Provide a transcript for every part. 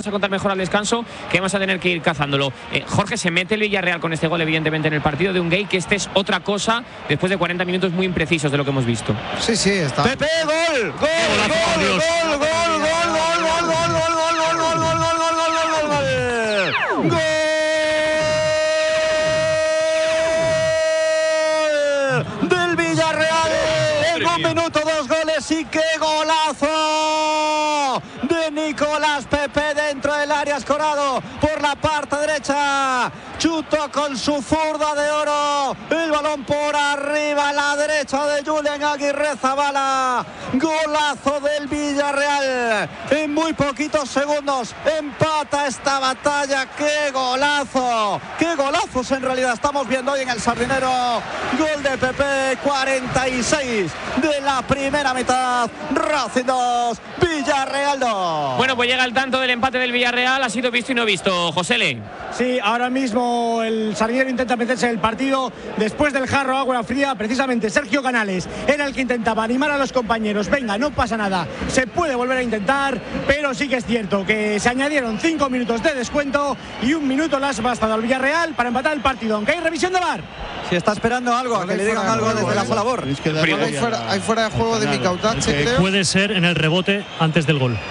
vas a contar mejor al descanso, que vamos a tener que ir cazándolo. Jorge, se mete el Villarreal con este gol, evidentemente, en el partido de un Gueye, que este es otra cosa después de 40 minutos muy imprecisos de lo que hemos visto. Sí, está. Pepe, gol. Del Villarreal. En un minuto, 2 goles y qué golazo de Nicolás Pepe dentro del área, escorado por la parte derecha. Chutó con su zurda de oro. El balón por arriba a la derecha de Julen Aguirrezabala. Golazo del Villarreal. En muy poquitos segundos empata esta batalla. ¡Qué golazo! ¡Qué golazos en realidad estamos viendo hoy en el Sardinero! Gol de Pepe, 46 de la primera mitad. Racing 2, Villarreal 2. Bueno, pues llega el tanto del empate del Villarreal. Ha sido visto y no visto. Josele. Sí, ahora mismo el Sardinero intenta meterse en el partido después del jarro agua fría. Precisamente Sergio Canales era el que intentaba animar a los compañeros. Venga, no pasa nada, se puede volver a intentar, pero sí que es cierto que se añadieron 5 minutos de descuento y 1 minuto las bastado al Villarreal para empatar el partido, aunque hay revisión de VAR. Si está esperando algo, a que le digan algo desde la sala BOR. Es que hay fuera de juego de Micautache, creo. Puede ser en el rebote antes del gol.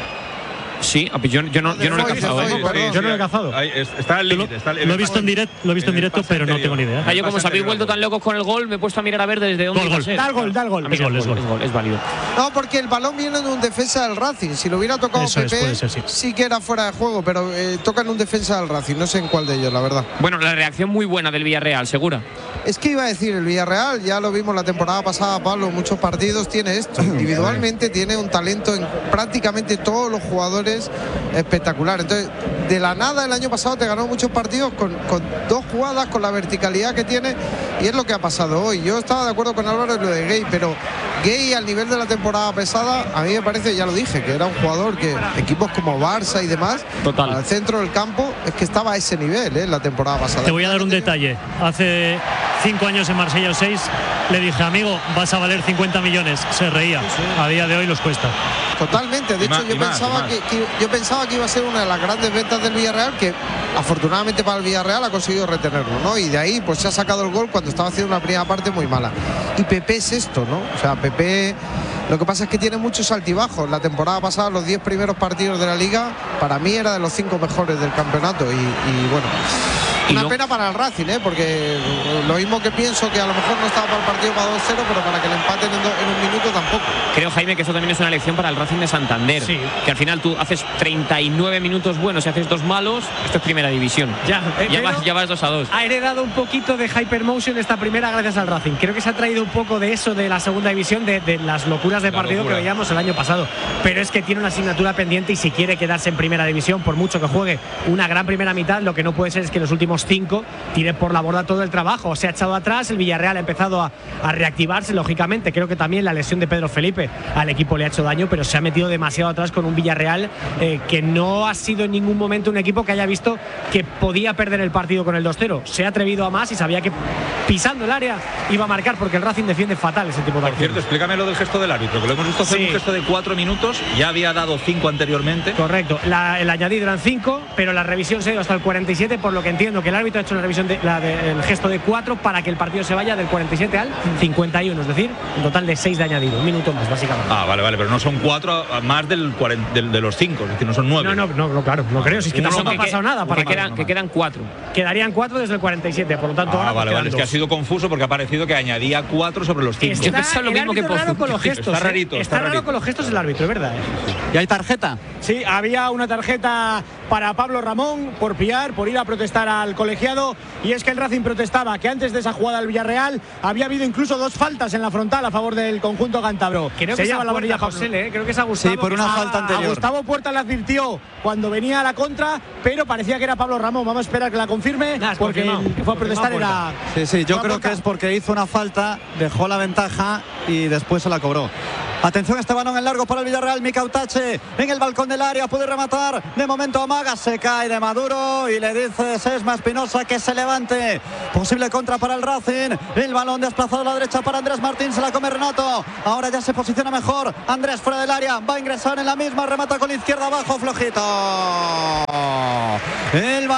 Sí, yo no lo he cazado. Yo no lo he cazado. Está al límite. Lo he visto en directo, pero no tengo ni idea. Yo, como os habéis vuelto tan locos con el gol, me he puesto a mirar a ver desde dónde iba a ser. Da el gol. Es válido. No, porque el balón viene de un defensa del Racing. Si lo hubiera tocado Pepe, puede ser, sí que era fuera de juego, pero toca en un defensa del Racing. No sé en cuál de ellos, la verdad. Bueno, la reacción muy buena del Villarreal, segura. Es que iba a decir, el Villarreal, ya lo vimos la temporada pasada, Pablo, muchos partidos tiene esto. Individualmente tiene un talento en prácticamente todos los jugadores espectacular. Entonces, de la nada el año pasado te ganó muchos partidos con 2 jugadas, con la verticalidad que tiene, y es lo que ha pasado hoy. Yo estaba de acuerdo con Álvaro en lo de Gueye, pero Gueye al nivel de la temporada pasada, a mí me parece, ya lo dije, que era un jugador que equipos como Barça y demás, total, al centro del campo, es que estaba a ese nivel, la temporada pasada. Te voy a dar un detalle. Hace 5 años en Marsella o 6 le dije, amigo, vas a valer 50 millones. Se reía. A día de hoy los cuesta. Totalmente, de hecho yo pensaba que iba a ser una de las grandes ventas del Villarreal, que afortunadamente para el Villarreal ha conseguido retenerlo, ¿no? Y de ahí pues se ha sacado el gol cuando estaba haciendo una primera parte muy mala. Y Pepe es esto, ¿no? O sea, Pepe, lo que pasa es que tiene muchos altibajos. La temporada pasada, los 10 primeros partidos de la Liga, para mí era de los 5 mejores del campeonato, y bueno, una pena para el Racing, porque lo mismo que pienso que a lo mejor no estaba para el partido para 2-0, pero para que le empaten en 1 minuto tampoco. Creo, Jaime, que eso también es una lección para el Racing de Santander. Sí. Que al final tú haces 39 minutos buenos y haces 2 malos. Esto es primera división. Ya vas 2-2. Ha heredado un poquito de Hypermotion esta primera gracias al Racing. Creo que se ha traído un poco de eso de la segunda división, de las locuras de partido que veíamos el año pasado. Pero es que tiene una asignatura pendiente, y si quiere quedarse en primera división, por mucho que juegue una gran primera mitad, lo que no puede ser es que en los últimos 5 tire por la borda todo el trabajo. Se ha echado atrás, el Villarreal ha empezado a reactivarse, lógicamente. Creo que también la lesión de Pedro Felipe al equipo le ha hecho daño, pero se ha metido demasiado atrás con un Villarreal que no ha sido en ningún momento un equipo que haya visto que podía perder el partido con el 2-0. Se ha atrevido a más y sabía que pisando el área iba a marcar, porque el Racing defiende fatal ese tipo de acciones. Por cierto, explícame lo del gesto del árbitro, que lo hemos visto hacer un gesto de 4 minutos, ya había dado 5 anteriormente. Correcto, el añadido eran 5, pero la revisión se dio hasta el 47, por lo que entiendo que el árbitro ha hecho una revisión del gesto de 4 para que el partido se vaya del 47 al 51, es decir, un total de 6 de añadido, 1 minuto más básicamente. Vale, pero no son 4 más de los 5, es decir, no son 9. No, claro, no creo, si es que tampoco ha pasado nada. Que quedan 4. Quedarían 4 desde el 47, por lo tanto ahora vale, es que ha sido confuso porque ha parecido que añadía 4 sobre los 5. Yo pensaba lo mismo que raro con los gestos. Está rarito. Está raro con los gestos el árbitro, es verdad. ¿Y hay tarjeta? Sí, había una tarjeta para Pablo Ramón por ir a protestar al colegiado, y es que el Racing protestaba que antes de esa jugada del Villarreal había habido incluso 2 faltas en la frontal a favor del conjunto cántabro. Creo que lleva la varilla José, creo que es a Gustavo. Sí, por una falta anterior. A Gustavo Puerta le advirtió cuando venía a la contra, pero parecía que era Pablo Ramón. Vamos a esperar que la confirme, porque que fue a protestar era... Sí, yo creo que es porque hizo una falta, dejó la ventaja y después se la cobró. Atención, este balón en largo para el Villarreal. Micautache en el balcón del área, puede rematar. De momento amaga, se cae de Maduro y le dice Sesma Espinosa que se levante. Posible contra para el Racing. El balón desplazado a la derecha para Andrés Martín, se la come Renato. Ahora ya se posiciona mejor. Andrés fuera del área, va a ingresar en la misma, remata con la izquierda abajo, flojito.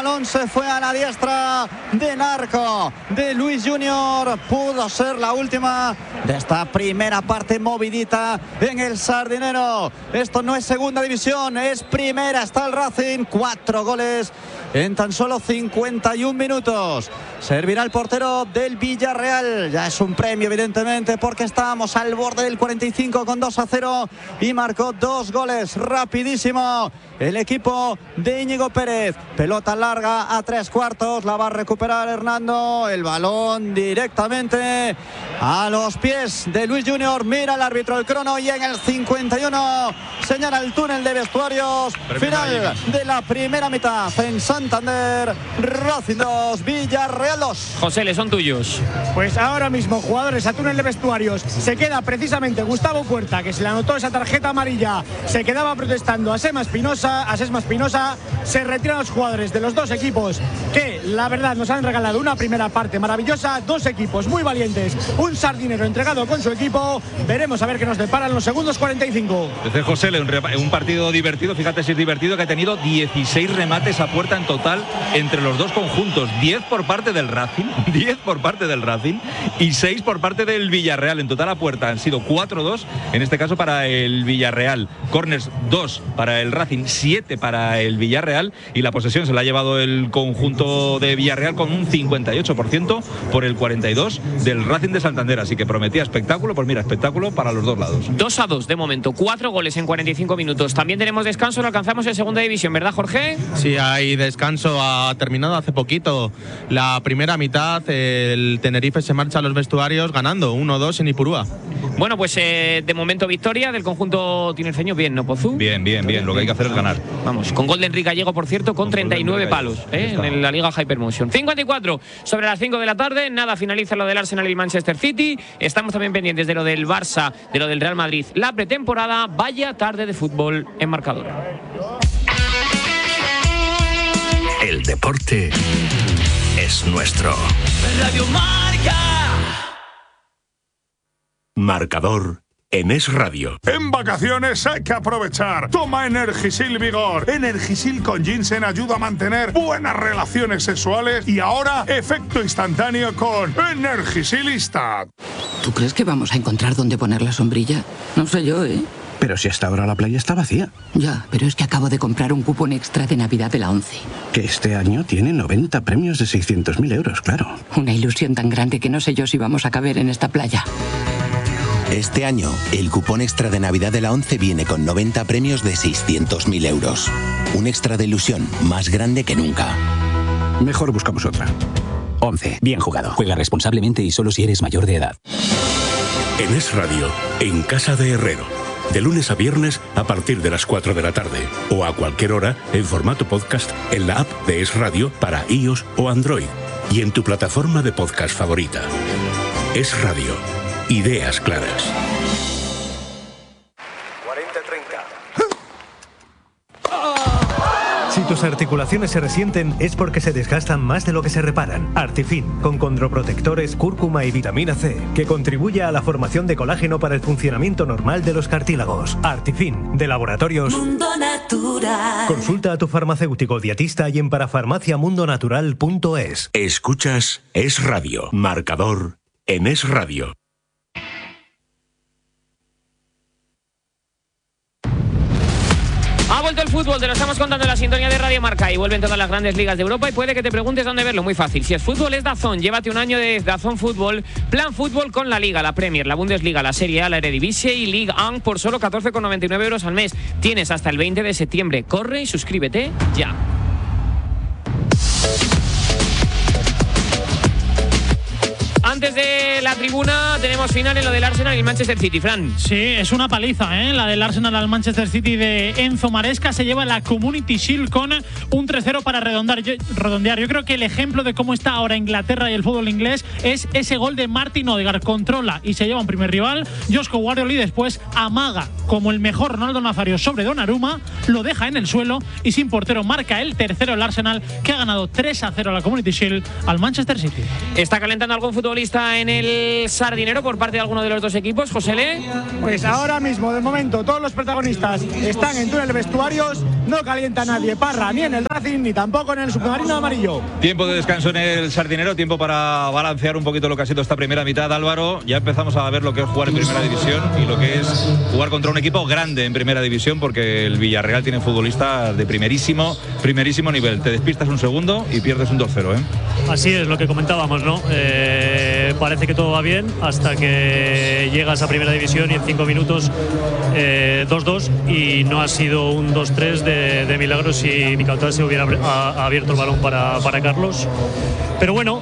balón se fue a la diestra de Narco, de Luis Junior. Pudo ser la última de esta primera parte movidita en el Sardinero. Esto no es segunda división, es primera. Está el Racing, 4 goles en tan solo 51 minutos. Servirá el portero del Villarreal. Ya es un premio, evidentemente, porque estábamos al borde del 45 con 2-0 y marcó 2 goles rapidísimo el equipo de Íñigo Pérez. Pelota larga a 3/4, la va a recuperar Hernando. El balón directamente a los pies de Luis Junior. Mira el árbitro el crono y en el 51 señala el túnel de vestuarios. Final de la primera mitad en Santander. Racing 2, Villarreal 2. José, le son tuyos. Pues ahora mismo, jugadores a túnel de vestuarios. Se queda precisamente Gustavo Puerta, que se le anotó esa tarjeta amarilla. Se quedaba protestando a Sesma Espinosa. Se retiran los jugadores de los dos equipos que, la verdad, nos han regalado una primera parte maravillosa. Dos equipos muy valientes. Un sardinero entregado con su equipo. Veremos a ver qué nos deparan los segundos 45. Desde José, un partido divertido. Fíjate si es divertido, que ha tenido 16 remates a puerta en total entre los dos conjuntos. 10 por parte del Racing, 10 por parte del Racing y 6 por parte del Villarreal. En total a puerta han sido 4-2, en este caso para el Villarreal. Corners 2 para el Racing, 7 para el Villarreal, y la posesión se la ha llevado el conjunto de Villarreal con un 58% por el 42% del Racing de Santander. Así que prometía espectáculo. Pues mira, espectáculo para los dos lados. 2-2 de momento, 4 goles en 45 minutos. También tenemos descanso, lo alcanzamos en segunda división, ¿verdad, Jorge? Sí, hay descanso. Ha terminado hace poquito la primera mitad. El Tenerife se marcha a los vestuarios ganando 1-2 en Ipurúa. Bueno, pues de momento victoria del conjunto tinerfeño. Bien, ¿no, Pozú? Bien. Lo que hay que hacer es ganar. Vamos, con gol de Enrique Gallego, por cierto, con 39 palos en la Liga Hypermotion. 54 sobre las 5 de la tarde. Nada, finaliza lo del Arsenal y Manchester City. Estamos también pendientes de lo del Barça, de lo del Real Madrid. La pretemporada, vaya tarde de fútbol en marcador. El deporte es nuestro. Radio Marca. Marcador en Es Radio. En vacaciones hay que aprovechar. Toma Energisil Vigor. Energisil con ginseng ayuda a mantener buenas relaciones sexuales y ahora efecto instantáneo con Energisilista. ¿Tú crees que vamos a encontrar dónde poner la sombrilla? No sé yo, ¿eh? Pero si hasta ahora la playa está vacía. Ya, pero es que acabo de comprar un cupón extra de Navidad de la ONCE. Que este año tiene 90 premios de 600.000 euros, claro. Una ilusión tan grande que no sé yo si vamos a caber en esta playa. Este año, el cupón extra de Navidad de la ONCE viene con 90 premios de 600.000 euros. Un extra de ilusión más grande que nunca. Mejor buscamos otra. ONCE, bien jugado. Juega responsablemente y solo si eres mayor de edad. En Es Radio, en Casa de Herrero. De lunes a viernes a partir de las 4 de la tarde. O a cualquier hora en formato podcast en la app de Es Radio para iOS o Android. Y en tu plataforma de podcast favorita. Es Radio. Ideas claras. 40-30. Si tus articulaciones se resienten es porque se desgastan más de lo que se reparan. Artifin, con condroprotectores, cúrcuma y vitamina C, que contribuye a la formación de colágeno para el funcionamiento normal de los cartílagos. Artifin, de Laboratorios Mundo Natural. Consulta a tu farmacéutico dietista y en parafarmaciamundonatural.es. Escuchas Es Radio. Marcador en Es Radio. Ha vuelto el fútbol, te lo estamos contando en la sintonía de Radio Marca y vuelven todas las grandes ligas de Europa y puede que te preguntes dónde verlo. Muy fácil, si es fútbol es DAZN, llévate un año de DAZN Fútbol, plan fútbol con la Liga, la Premier, la Bundesliga, la Serie A, la Eredivisie y Ligue 1 por solo 14,99 euros al mes. Tienes hasta el 20 de septiembre, corre y suscríbete ya. Antes de la tribuna tenemos final en lo del Arsenal y el Manchester City, Fran. Sí, es una paliza, ¿eh? La del Arsenal al Manchester City de Enzo Maresca. Se lleva la Community Shield con un 3-0 para redondear. Yo creo que el ejemplo de cómo está ahora Inglaterra y el fútbol inglés es ese gol de Martin Odegaard. Controla y se lleva un primer rival. Josko Guardiola y después amaga como el mejor Ronaldo Nazario sobre Donnarumma. Lo deja en el suelo y sin portero marca el tercero el Arsenal, que ha ganado 3-0 la Community Shield al Manchester City. ¿Está calentando algún futbolista vista en el Sardinero por parte de alguno de los dos equipos, Josele? Pues ahora mismo, de momento, todos los protagonistas están en túnel de vestuarios, no calienta nadie Parra ni en el Racing ni tampoco en el submarino amarillo. Tiempo de descanso en el Sardinero, tiempo para balancear un poquito lo que ha sido esta primera mitad, Álvaro. Ya empezamos a ver lo que es jugar en primera división y lo que es jugar contra un equipo grande en primera división, porque el Villarreal tiene futbolistas de primerísimo nivel. Te despistas un segundo y pierdes un 2-0, ¿eh? Así es, lo que comentábamos, ¿no? Parece que todo va bien hasta que llegas a primera división y en 5 minutos 2-2 y no ha sido un 2-3 de milagros si Micautá se hubiera abierto el balón para Carlos. Pero bueno,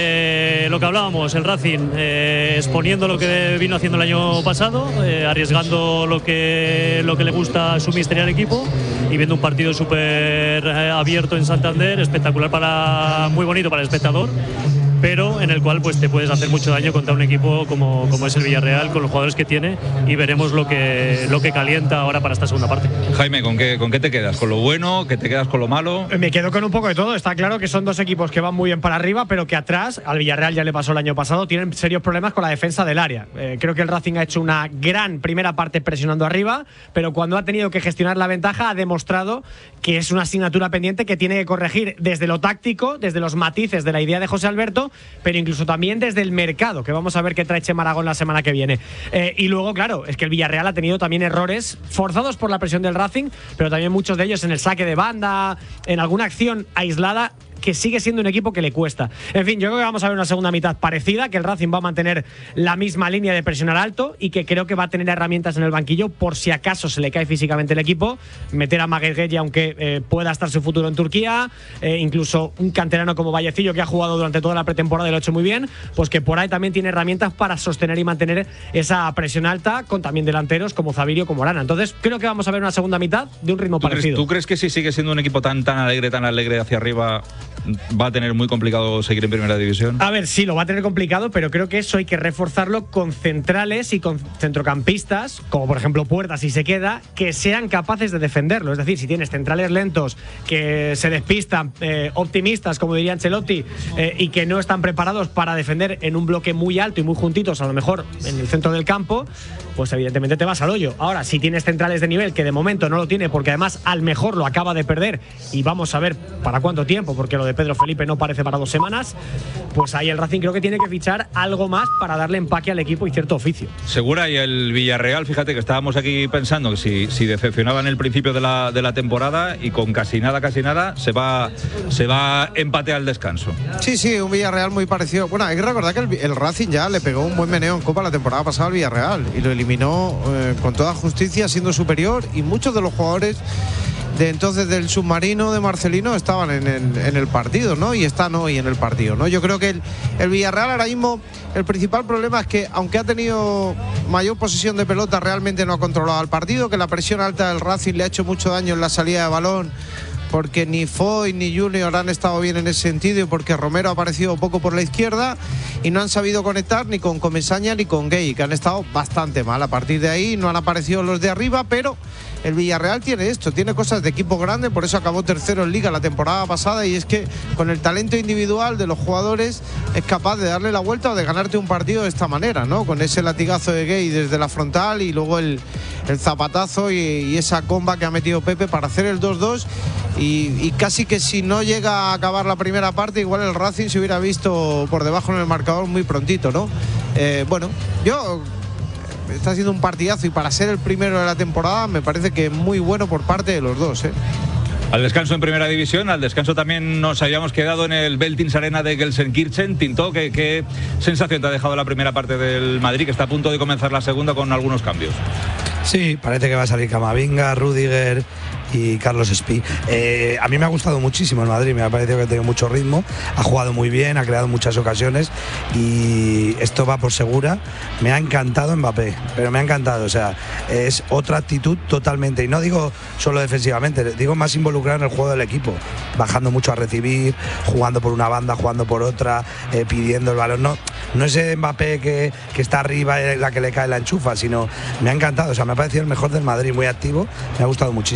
lo que hablábamos, el Racing exponiendo lo que vino haciendo el año pasado, arriesgando lo que le gusta a su mister y al equipo, y viendo un partido súper abierto en Santander, espectacular, muy bonito para el espectador, pero en el cual pues te puedes hacer mucho daño contra un equipo como es el Villarreal, con los jugadores que tiene, y veremos lo que calienta ahora para esta segunda parte. Jaime, ¿con qué te quedas? ¿Con lo bueno? ¿Que te quedas con lo malo? Me quedo con un poco de todo. Está claro que son dos equipos que van muy bien para arriba, pero que atrás, al Villarreal ya le pasó el año pasado, tienen serios problemas con la defensa del área. Creo que el Racing ha hecho una gran primera parte presionando arriba, pero cuando ha tenido que gestionar la ventaja ha demostrado que es una asignatura pendiente que tiene que corregir desde lo táctico, desde los matices de la idea de José Alberto, pero incluso también desde el mercado, que vamos a ver qué trae Chema Aragón la semana que viene. Y luego, claro, es que el Villarreal ha tenido también errores forzados por la presión del Racing, pero también muchos de ellos en el saque de banda, en alguna acción aislada, que sigue siendo un equipo que le cuesta. En fin, yo creo que vamos a ver una segunda mitad parecida, que el Racing va a mantener la misma línea de presionar alto y que creo que va a tener herramientas en el banquillo por si acaso se le cae físicamente el equipo, meter a Maguegueya aunque pueda estar su futuro en Turquía, incluso un canterano como Vallecillo, que ha jugado durante toda la pretemporada y lo ha hecho muy bien, pues que por ahí también tiene herramientas para sostener y mantener esa presión alta, con también delanteros como Zavirio, como Arana. Entonces creo que vamos a ver una segunda mitad de un ritmo parecido. ¿Tú crees que si sigue siendo un equipo tan alegre hacia arriba, va a tener muy complicado seguir en primera división? A ver, sí, lo va a tener complicado, pero creo que eso hay que reforzarlo con centrales y con centrocampistas, como por ejemplo Puerta, si se queda, que sean capaces de defenderlo. Es decir, si tienes centrales lentos que se despistan, optimistas, como diría Ancelotti, y que no están preparados para defender en un bloque muy alto y muy juntitos, a lo mejor en el centro del campo, pues evidentemente te vas al hoyo. Ahora, si tienes centrales de nivel, que de momento no lo tiene, porque además al mejor lo acaba de perder, y vamos a ver para cuánto tiempo, porque lo de Pedro Felipe no parece para 2 semanas, pues ahí el Racing creo que tiene que fichar algo más para darle empaque al equipo y cierto oficio. Segura, y el Villarreal, fíjate que estábamos aquí pensando que si decepcionaba en el principio de la temporada, y con casi nada se va empate al descanso. Sí, un Villarreal muy parecido. Bueno, hay que recordar que el Racing ya le pegó un buen meneo en Copa la temporada pasada al Villarreal y lo eliminó con toda justicia, siendo superior, y muchos de los jugadores de entonces del submarino de Marcelino estaban en el partido, ¿no? Y están hoy en el partido, ¿no? Yo creo que el Villarreal ahora mismo, el principal problema es que, aunque ha tenido mayor posesión de pelota, realmente no ha controlado el partido, que la presión alta del Racing le ha hecho mucho daño en la salida de balón, porque ni Foy ni Junior han estado bien en ese sentido, y porque Romero ha aparecido poco por la izquierda y no han sabido conectar ni con Comesaña ni con Gay, que han estado bastante mal. A partir de ahí no han aparecido los de arriba, pero el Villarreal tiene cosas de equipo grande, por eso acabó tercero en Liga la temporada pasada, y es que con el talento individual de los jugadores es capaz de darle la vuelta o de ganarte un partido de esta manera, ¿no? Con ese latigazo de Gay desde la frontal y luego el zapatazo y esa comba que ha metido Pepe para hacer el 2-2, y casi que si no llega a acabar la primera parte, igual el Racing se hubiera visto por debajo en el marcador muy prontito, ¿no? Está siendo un partidazo, y para ser el primero de la temporada me parece que muy bueno por parte de los dos, ¿eh? Al descanso en primera división, al descanso también nos habíamos quedado en el Veltins Arena de Gelsenkirchen. Tintó, ¿qué sensación te ha dejado la primera parte del Madrid, que está a punto de comenzar la segunda con algunos cambios? Sí, parece que va a salir Camavinga, Rüdiger y Carlos Espí. A mí me ha gustado muchísimo el Madrid, me ha parecido que ha tenido mucho ritmo, ha jugado muy bien, ha creado muchas ocasiones, y esto va por segura. Me ha encantado Mbappé, pero me ha encantado, o sea, es otra actitud totalmente, y no digo solo defensivamente, digo más involucrado en el juego del equipo, bajando mucho a recibir, jugando por una banda, jugando por otra, pidiendo el balón. No es Mbappé que está arriba y la que le cae la enchufa, sino me ha encantado, o sea, me ha parecido el mejor del Madrid, muy activo, me ha gustado muchísimo.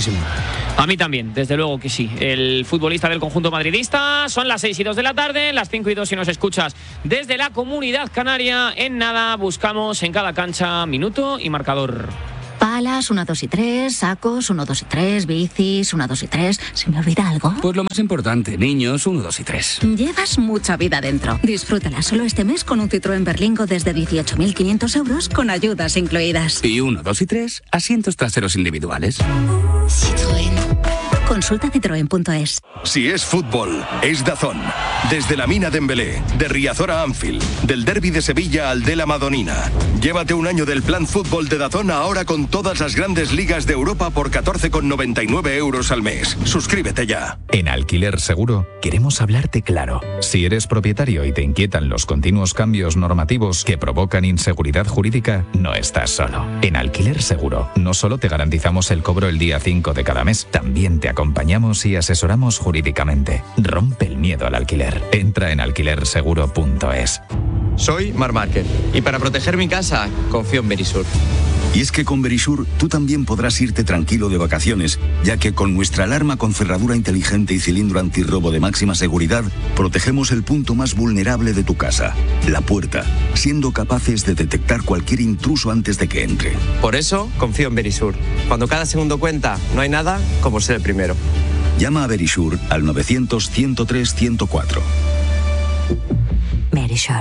A mí también, desde luego que sí. El futbolista del conjunto madridista. Son las 6:02 de la tarde, las 5:02 si nos escuchas desde la Comunidad Canaria. En nada buscamos en cada cancha minuto y marcador. Palas, 1, 2 y 3, sacos, 1, 2 y 3, bicis, 1, 2 y 3. ¿Se me olvida algo? Pues lo más importante, niños, 1, 2 y 3. Llevas mucha vida dentro. Disfrútala solo este mes con un Citroën Berlingo desde 18.500 euros con ayudas incluidas. Y 1, 2 y 3, asientos traseros individuales. Citroën. Consulta citroen.es. Si es fútbol, es DAZN. Desde la Mina Dembélé, de Riazor a Anfield, del Derbi de Sevilla al de la Madonina. Llévate un año del plan fútbol de DAZN ahora con todas las grandes ligas de Europa por 14,99 euros al mes. Suscríbete ya. En Alquiler Seguro queremos hablarte claro. Si eres propietario y te inquietan los continuos cambios normativos que provocan inseguridad jurídica, no estás solo. En Alquiler Seguro no solo te garantizamos el cobro el día 5 de cada mes, también te acompañamos y asesoramos jurídicamente. Rompe el miedo al alquiler. Entra en alquilerseguro.es. Soy Marc Márquez y para proteger mi casa confío en Verisur. Y es que con Verisur tú también podrás irte tranquilo de vacaciones, ya que con nuestra alarma con cerradura inteligente y cilindro antirrobo de máxima seguridad, protegemos el punto más vulnerable de tu casa, la puerta, siendo capaces de detectar cualquier intruso antes de que entre. Por eso confío en Verisur. Cuando cada segundo cuenta, no hay nada como ser el primero. Llama a Verisur al 900-103-104. Verisur.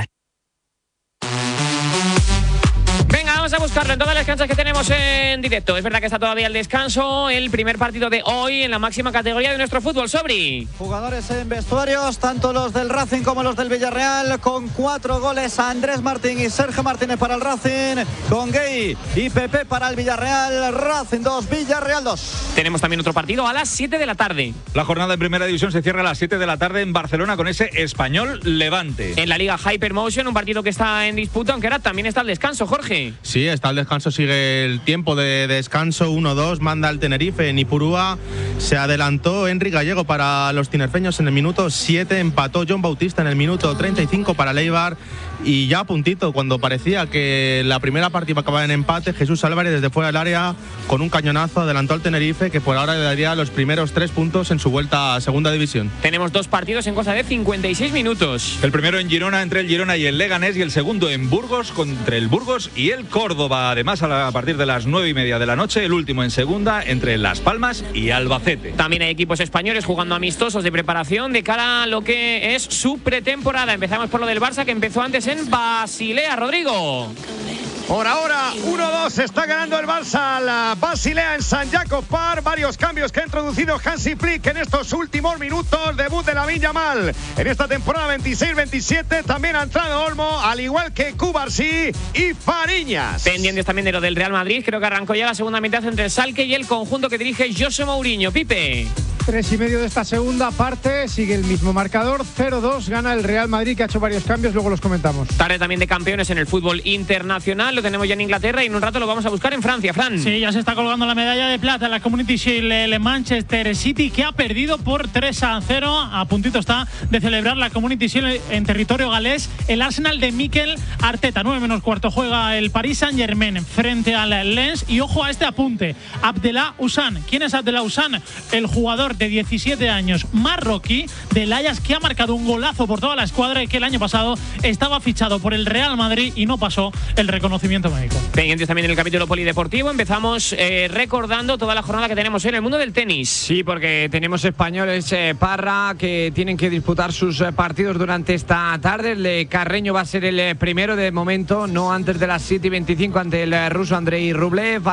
Venga, vamos a buscarlo en todas las canchas que tenemos en directo. Es verdad que está todavía el descanso, el primer partido de hoy en la máxima categoría de nuestro fútbol. Sobri. Jugadores en vestuarios, tanto los del Racing como los del Villarreal, con 4 goles a Andrés Martín y Sergio Martínez para el Racing, con Gay y Pepe para el Villarreal. Racing 2, Villarreal 2. Tenemos también otro partido a las 7 de la tarde. La jornada en Primera División se cierra a las 7 de la tarde en Barcelona con ese Español Levante. En la Liga Hypermotion, un partido que está en disputa, aunque ahora también está el descanso, Jorge. Sí, está el descanso, sigue el tiempo de descanso, 1-2, manda el Tenerife en Ipurúa, se adelantó Enrique Gallego para los tinerfeños en el minuto 7, empató John Bautista en el minuto 35 para Leibar y ya a puntito, cuando parecía que la primera parte iba a acabar en empate, Jesús Álvarez desde fuera del área con un cañonazo adelantó al Tenerife, que por ahora le daría los primeros 3 puntos en su vuelta a Segunda División. Tenemos 2 partidos en cosa de 56 minutos. El primero en Girona entre el Girona y el Leganés, y el segundo en Burgos contra el Burgos y el Córdoba. Además, a partir de las 9:30 de la noche, el último en segunda entre Las Palmas y Albacete. También hay equipos españoles jugando amistosos de preparación de cara a lo que es su pretemporada. Empezamos por lo del Barça, que empezó antes en Basilea. Rodrigo. Por ahora, 1-2, está ganando el Barça la Basilea en San Jacob Park. Varios cambios que ha introducido Hansi Flick en estos últimos minutos. Debut de Lamine Yamal en esta temporada 26-27. También ha entrado Olmo, al igual que Cubarsí y Fariñas. Pendientes también de lo del Real Madrid. Creo que arrancó ya la segunda mitad entre el Schalke y el conjunto que dirige José Mourinho. Pipe. 3:30 de esta segunda parte, sigue el mismo marcador, 0-2, gana el Real Madrid, que ha hecho varios cambios, luego los comentamos. Tarde también de campeones en el fútbol internacional, lo tenemos ya en Inglaterra y en un rato lo vamos a buscar en Francia. Fran. Sí, ya se está colgando la medalla de plata en la Community Shield, el Manchester City, que ha perdido por 3-0, a puntito está de celebrar la Community Shield en territorio galés. El Arsenal de Mikel Arteta, 9:15 juega el Paris Saint-Germain frente al Lens, y ojo a este apunte, Abdellah Houssan. ¿Quién es Abdellah Houssan? El jugador de 17 años marroquí del Ajax, que ha marcado un golazo por toda la escuadra y que el año pasado estaba fichado por el Real Madrid y no pasó el reconocimiento médico. Pendientes también en el capítulo polideportivo. Empezamos recordando toda la jornada que tenemos en el mundo del tenis. Sí, porque tenemos españoles, Parra, que tienen que disputar sus partidos durante esta tarde. El Carreño va a ser el primero de momento, no antes de las 7:25 ante el ruso Andrei Rublev.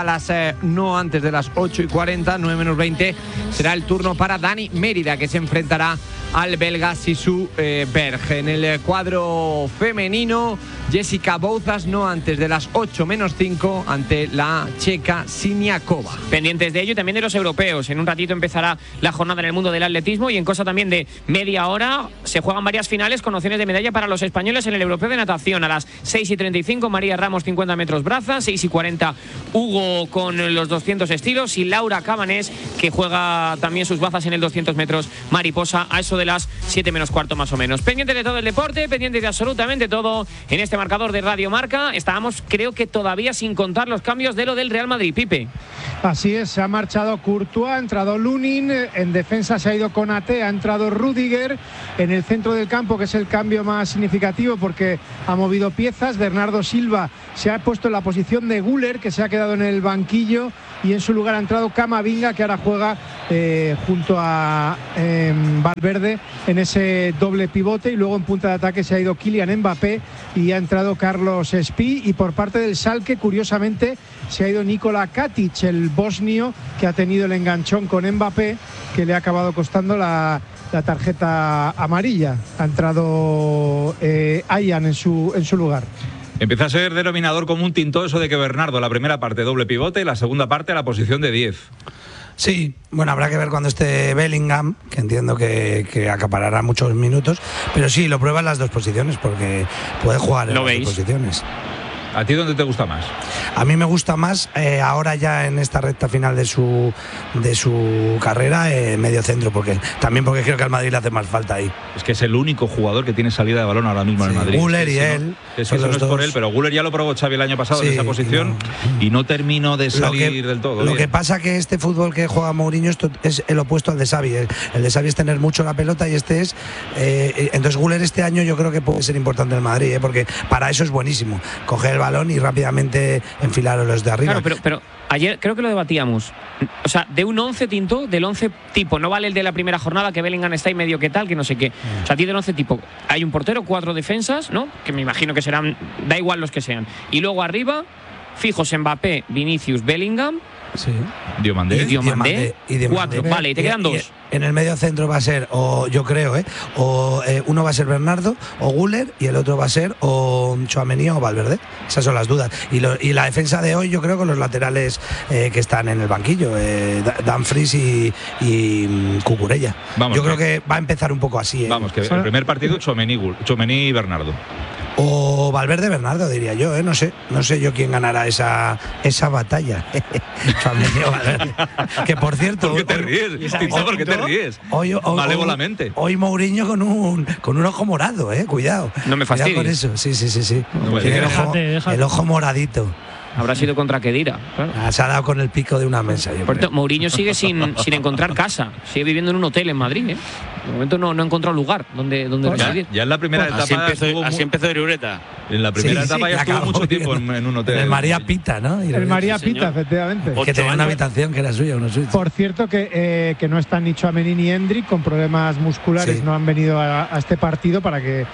No antes de las 8:40, 9:20 será el turno para Dani Mérida, que se enfrentará al belga Sisu Berg. En el cuadro femenino, Jessica Bouzas no antes de las 8:05 ante la checa Siniakova. Pendientes de ello y también de los europeos. En un ratito empezará la jornada en el mundo del atletismo, y en cosa también de media hora se juegan varias finales con opciones de medalla para los españoles en el europeo de natación. A las 6:35 María Ramos 50 metros braza, 6:40 Hugo con los 200 estilos y Laura Cabanés, que juega también sus bazas en el 200 metros mariposa a eso de las 7:15 más o menos. Pendientes de todo el deporte, pendientes de absolutamente todo en este marcador de Radio Marca. Estábamos, creo que todavía sin contar los cambios de lo del Real Madrid, Pipe. Así es, se ha marchado Courtois, ha entrado Lunin, en defensa se ha ido Konaté, ha entrado Rüdiger, en el centro del campo, que es el cambio más significativo porque ha movido piezas. Bernardo Silva se ha puesto en la posición de Güler, que se ha quedado en el banquillo, y en su lugar ha entrado Camavinga, que ahora juega junto a Valverde en ese doble pivote, y luego en punta de ataque se ha ido Kylian Mbappé y ha entrado Carlos Espí, y por parte del Schalke, curiosamente, se ha ido Nikola Katic, el bosnio, que ha tenido el enganchón con Mbappé, que le ha acabado costando la tarjeta amarilla. Ha entrado Ayan en su lugar. Empieza a ser denominador común tinto eso de que Bernardo, la primera parte doble pivote y la segunda parte a la posición de 10. Sí, bueno, habrá que ver cuando esté Bellingham, que entiendo que acaparará muchos minutos, pero sí, lo prueba en las dos posiciones porque puede jugar en las dos posiciones. ¿A ti dónde te gusta más? A mí me gusta más ahora ya en esta recta final de su carrera, medio centro, porque creo que al Madrid le hace más falta ahí. Es que es el único jugador que tiene salida de balón ahora mismo en el Madrid. Güler y él. Eso no es por él, pero Güler ya lo probó Xavi el año pasado en esa posición y no terminó de salir del todo. Lo que pasa que este fútbol que juega Mourinho es el opuesto al de Xavi. El de Xavi es tener mucho la pelota y este es... entonces Güler este año yo creo que puede ser importante en el Madrid, porque para eso es buenísimo. Coger el balón y rápidamente enfilar a los de arriba. Claro, pero ayer creo que lo debatíamos. O sea, de un 11 tinto, del 11 tipo, no vale el de la primera jornada, que Bellingham está ahí medio que tal, que no sé qué. O sea, a ti del 11 tipo, hay un portero, 4 defensas, ¿no? Que me imagino que serán, da igual los que sean. Y luego arriba, fijos Mbappé, Vinicius, Bellingham. Sí. Diomandé. Y 4, vale, y te quedan 2. En el medio centro va a ser, o yo creo, uno va a ser Bernardo o Güler y el otro va a ser o Tchouaméni o Valverde. Esas son las dudas. Y la defensa de hoy, yo creo, con los laterales que están en el banquillo, Dumfries y Cucurella. Yo creo que va a empezar un poco así. Vamos, que el primer partido Tchouaméni y Bernardo. O Valverde Bernardo, diría yo, no sé yo quién ganará esa batalla. Que por cierto, ¿por qué te ríes? ¿Por qué te ríes? Malévolamente. Hoy Mourinho con un ojo morado, cuidado. No me fastidies. Con eso, sí. No Déjate. El ojo moradito. Habrá sido contra Kedira. Claro. Se ha dado con el pico de una mesa. Por cierto, Mourinho sigue sin encontrar casa. Sigue viviendo en un hotel en Madrid. De momento no ha encontrado lugar donde residir. Ya en la primera etapa. Así empezó Irureta. En la primera etapa ya estuvo mucho tiempo en un hotel. En el María Pita, ¿no? El María Pita, efectivamente. Que tenía una habitación que era suya, una suite. Por cierto, que no están ni Tchouaméni ni Endrick con problemas musculares. No han venido a este partido para que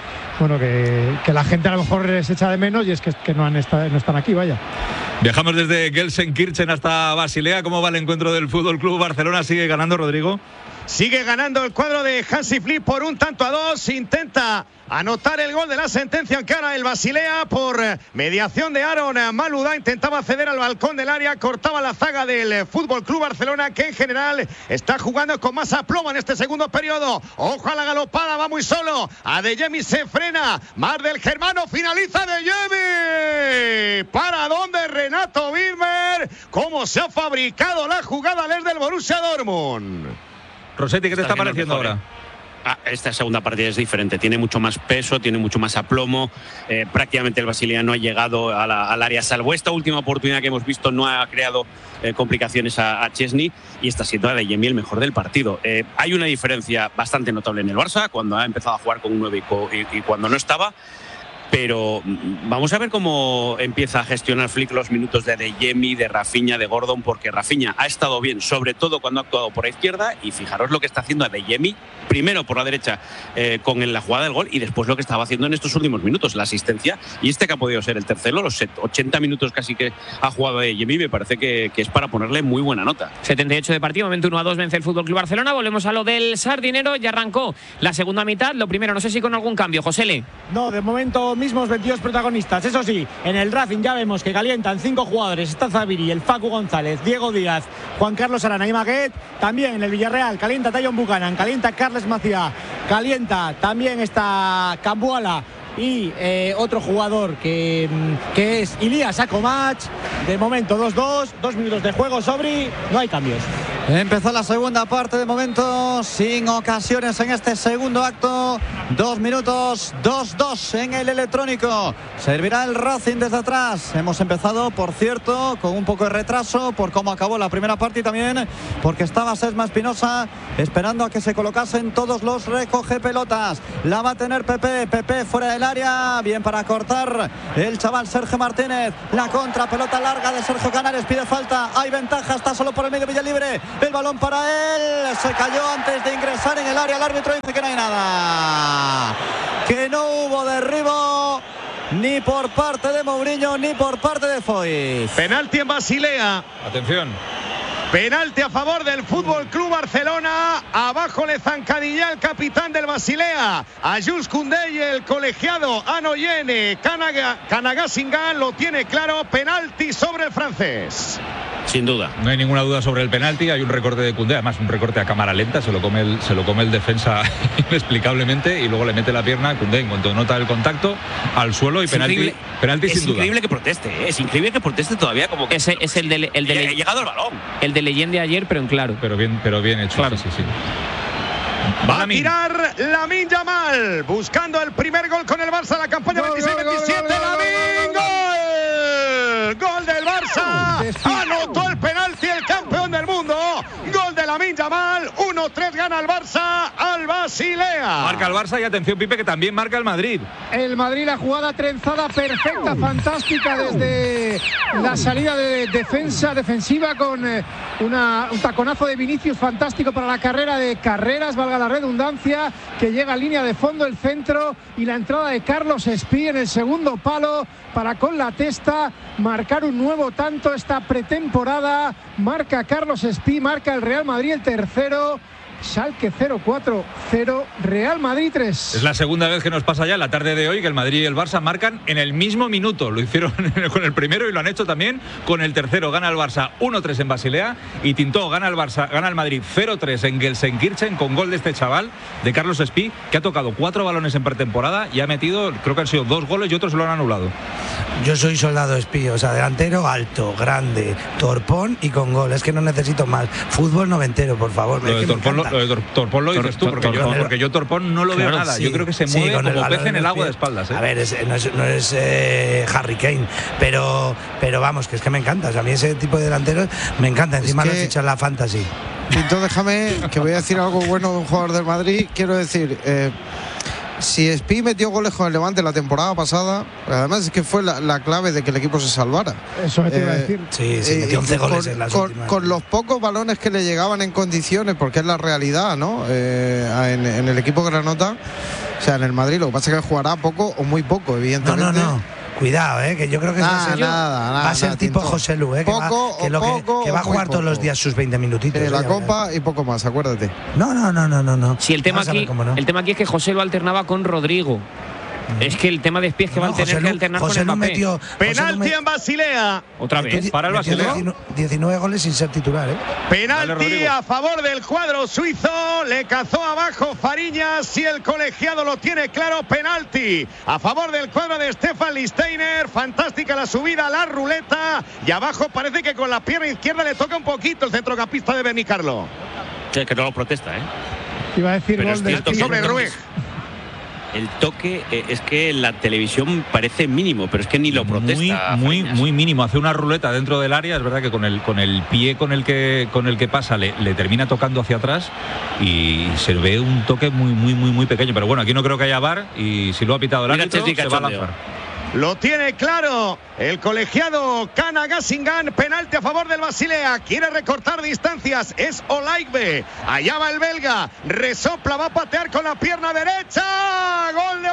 la gente a lo mejor les echa de menos, y es que no están aquí, vaya. Viajamos desde Gelsenkirchen hasta Basilea. ¿Cómo va el encuentro del Fútbol Club Barcelona? ¿Sigue ganando, Rodrigo? Sigue ganando el cuadro de Hansi Flick por 1-2. Intenta anotar el gol de la sentencia en cara el Basilea por mediación de Aaron Malouda. Intentaba acceder al balcón del área, cortaba la zaga del Fútbol Club Barcelona, que en general está jugando con más aplomo en este segundo periodo. Ojo a la galopada, va muy solo. Adeyemi se frena. Más del germano, finaliza Adeyemi. ¿Para dónde Renato Wilmer? ¿Cómo se ha fabricado la jugada desde el Borussia Dortmund? Rossetti, ¿qué te está pareciendo ahora? Esta segunda partida es diferente, tiene mucho más peso, tiene mucho más aplomo. Prácticamente el Basilea no ha llegado al área, salvo esta última oportunidad que hemos visto, no ha creado complicaciones a Chesney, y está siendo Adeyemi el mejor del partido. Hay una diferencia bastante notable en el Barça, cuando ha empezado a jugar con un 9 y cuando no estaba. Pero vamos a ver cómo empieza a gestionar Flick los minutos de Adeyemi, de Rafinha, de Gordon, porque Rafinha ha estado bien, sobre todo cuando ha actuado por la izquierda, y fijaros lo que está haciendo Adeyemi, primero por la derecha con la jugada del gol, y después lo que estaba haciendo en estos últimos minutos, la asistencia, y que ha podido ser el tercero, los 80 minutos casi que ha jugado Adeyemi, me parece que es para ponerle muy buena nota. 78 de partido, momento 1-2, vence el Fútbol Club Barcelona. Volvemos a lo del Sardinero, ya arrancó la segunda mitad. Lo primero, no sé si con algún cambio, Josele. No, de momento mismos 22 protagonistas. Eso sí, en el Racing ya vemos que calientan 5 jugadores. Está Zaviri, el Facu González, Diego Díaz, Juan Carlos Arana y Maguet. También en el Villarreal calienta Tayon Buchanan, calienta Carles Maciá, calienta también está Cambuala y otro jugador que es Ilías Akomac. De momento 2-2, 2 minutos de juego. Sobri, no hay cambios. Empezó la segunda parte, de momento sin ocasiones en este segundo acto. 2 minutos, 2-2 en el electrónico. Servirá el Racing desde atrás. Hemos empezado, por cierto, con un poco de retraso por cómo acabó la primera parte y también porque estaba Sesma Espinosa esperando a que se colocasen todos los recoge pelotas. La va a tener Pepe fuera del área, bien para cortar el chaval Sergio Martínez. La contra, pelota larga de Sergio Canales, pide falta, hay ventaja, está solo por el medio Villalibre. El balón para él, se cayó antes de ingresar en el área. El árbitro dice que no hay nada, que no hubo derribo ni por parte de Mourinho ni por parte de Foyt. Penalti en Basilea. Atención. Penalti a favor del Fútbol Club Barcelona. Abajo le zancadilla el capitán del Basilea a Jules Koundé y el colegiado Anoyene Kanagasingan lo tiene claro. Penalti sobre el francés. Sin duda. No hay ninguna duda sobre el penalti. Hay un recorte de Koundé, además un recorte a cámara lenta. Se lo come el defensa inexplicablemente y luego le mete la pierna a Koundé en cuanto nota el contacto al suelo y penalti sin duda. Es increíble que proteste, es increíble que proteste todavía como que es el de llegado el balón. El de Leyende ayer, pero en claro. Pero bien hecho. Claro. Sí. Va a tirar Lamine Yamal buscando el primer gol con el Barça, la campaña 26-27. Lamine, gol del Barça. Anotó el penalti el campeón del mundo. Gol de Lamine Yamal. 1-3 gana el Barça al Basilea. Marca el Barça y atención, Pipe, que también marca el Madrid. El Madrid, la jugada trenzada perfecta, fantástica desde la salida de defensiva con un taconazo de Vinicius fantástico para la carrera de Carreras, valga la redundancia, que llega a línea de fondo, el centro y la entrada de Carlos Espí en el segundo palo para con la testa marcar un nuevo tanto esta pretemporada. Marca Carlos Espí, marca el Real Madrid el tercero. Schalke 0-4-0, Real Madrid 3. Es la segunda vez que nos pasa ya en la tarde de hoy que el Madrid y el Barça marcan en el mismo minuto. Lo hicieron con el primero y lo han hecho también con el tercero. Gana el Barça 1-3 en Basilea y Tintó gana el Madrid 0-3 en Gelsenkirchen con gol de este chaval, de Carlos Espí, que ha tocado 4 balones en pretemporada y ha metido, creo que han sido 2 goles y otros se lo han anulado. Yo soy soldado Espí, o sea, delantero alto, grande, torpón y con gol. Es que no necesito más. Fútbol noventero, por favor. Lo de Torpón lo dices tú, porque yo Torpón no lo veo nada. Sí. Yo creo que se mueve como pez en el agua de espaldas. A ver, no es Harry Kane, pero vamos, que es que me encanta. O sea, a mí ese tipo de delanteros me encanta. Encima lo fichan la fantasy. Entonces déjame que voy a decir algo bueno de un jugador del Madrid. Quiero decir, si Espí metió goles con el Levante la temporada pasada, además es que fue la clave de que el equipo se salvara. Eso me te iba a decir. Sí, metió 11 goles en las últimas. Con los pocos balones que le llegaban en condiciones, porque es la realidad, ¿no? En el equipo granota, o sea, en el Madrid, lo que pasa es que jugará poco o muy poco, evidentemente. No. Cuidado, que yo creo que va a ser tipo José Lu, que va a jugar todos los días sus 20 minutitos. La Copa y poco más, acuérdate. No. Sí, el tema aquí es que José lo alternaba con Rodrigo. Es que el tema de Espí es que va a tener que alternar con Mbappé. Penalti en Basilea. Otra vez. Para el Basilea. 19 goles sin ser titular, Penalti a favor del cuadro suizo. Le cazó abajo Fariñas y el colegiado lo tiene claro. Penalti a favor del cuadro de Stefan Lichtsteiner. Fantástica la subida, la ruleta. Y abajo parece que con la pierna izquierda le toca un poquito el centrocampista de Benicarlo. Sí, que no lo protesta, Iba a decir pero gol del sobre Ruiz. El toque es que en la televisión parece mínimo, pero es que ni lo protesta. Muy mínimo. Hace una ruleta dentro del área. Es verdad que con el pie con el que pasa le termina tocando hacia atrás y se ve un toque muy pequeño. Pero bueno, aquí no creo que haya VAR y si lo ha pitado el árbitro se va a lanzar. Lo tiene claro el colegiado Kanagasingan. Penalti a favor del Basilea. Quiere recortar distancias. Es Olaigbe. Allá va el belga. Resopla, va a patear con la pierna derecha. Gol de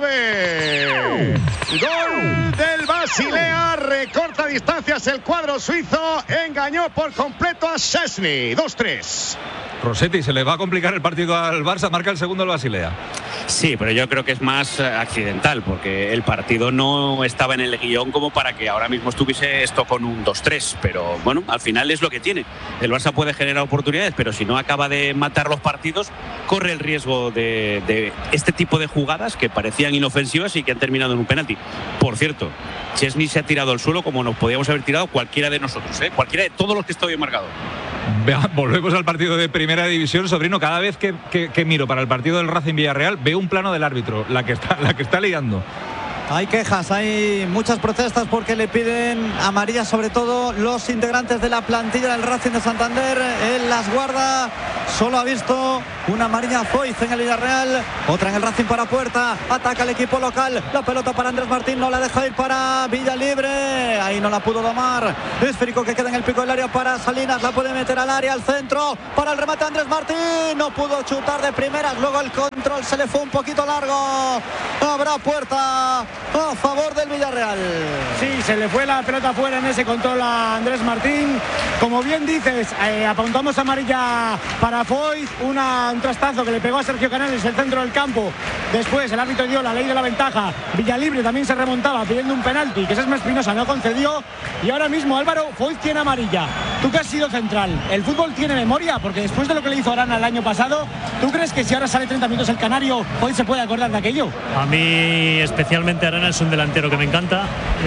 Olaigbe. Gol del Basilea. Recorta distancias el cuadro suizo. Engañó por completo a Szczesny. 2-3. Rossetti, se le va a complicar el partido al Barça, marca el segundo el Basilea. Sí, pero yo creo que es más accidental, porque el partido no estaba en el guión como para que ahora mismo estuviese esto con un 2-3, pero bueno, al final es lo que tiene. El Barça puede generar oportunidades, pero si no acaba de matar los partidos, corre el riesgo de este tipo de jugadas que parecían inofensivas y que han terminado en un penalti. Por cierto, Szczesny se ha tirado al suelo como nos podíamos haber tirado cualquiera de nosotros, cualquiera de todos los que estoy marcado. Volvemos al partido de Primera División, sobrino. Cada vez que miro para el partido del Racing Villarreal veo un plano del árbitro, la que está liando. Hay quejas, hay muchas protestas porque le piden amarilla, sobre todo los integrantes de la plantilla del Racing de Santander. Él las guarda, solo ha visto una amarilla Foyz en el Villarreal, otra en el Racing para Puerta. Ataca el equipo local, la pelota para Andrés Martín, no la deja ir para Villalibre, ahí no la pudo domar. Esférico que queda en el pico del área para Salinas, la puede meter al área, al centro, para el remate Andrés Martín, no pudo chutar de primeras, luego el control se le fue un poquito largo. Habrá Puerta a favor del Villarreal. Sí, se le fue la pelota fuera en ese control a Andrés Martín. Como bien dices, apuntamos amarilla para Foyz, un trastazo que le pegó a Sergio Canales, el centro del campo. Después el árbitro dio la ley de la ventaja. Villalibre también se remontaba pidiendo un penalti que Sesma Espinosa no concedió. Y ahora mismo Álvaro, Foyz tiene amarilla. Tú que has sido central, ¿el fútbol tiene memoria? Porque después de lo que le hizo Arana el año pasado, ¿tú crees que si ahora sale 30 minutos el Canario, Foyz se puede acordar de aquello? A mí especialmente Arana es un delantero que me encanta.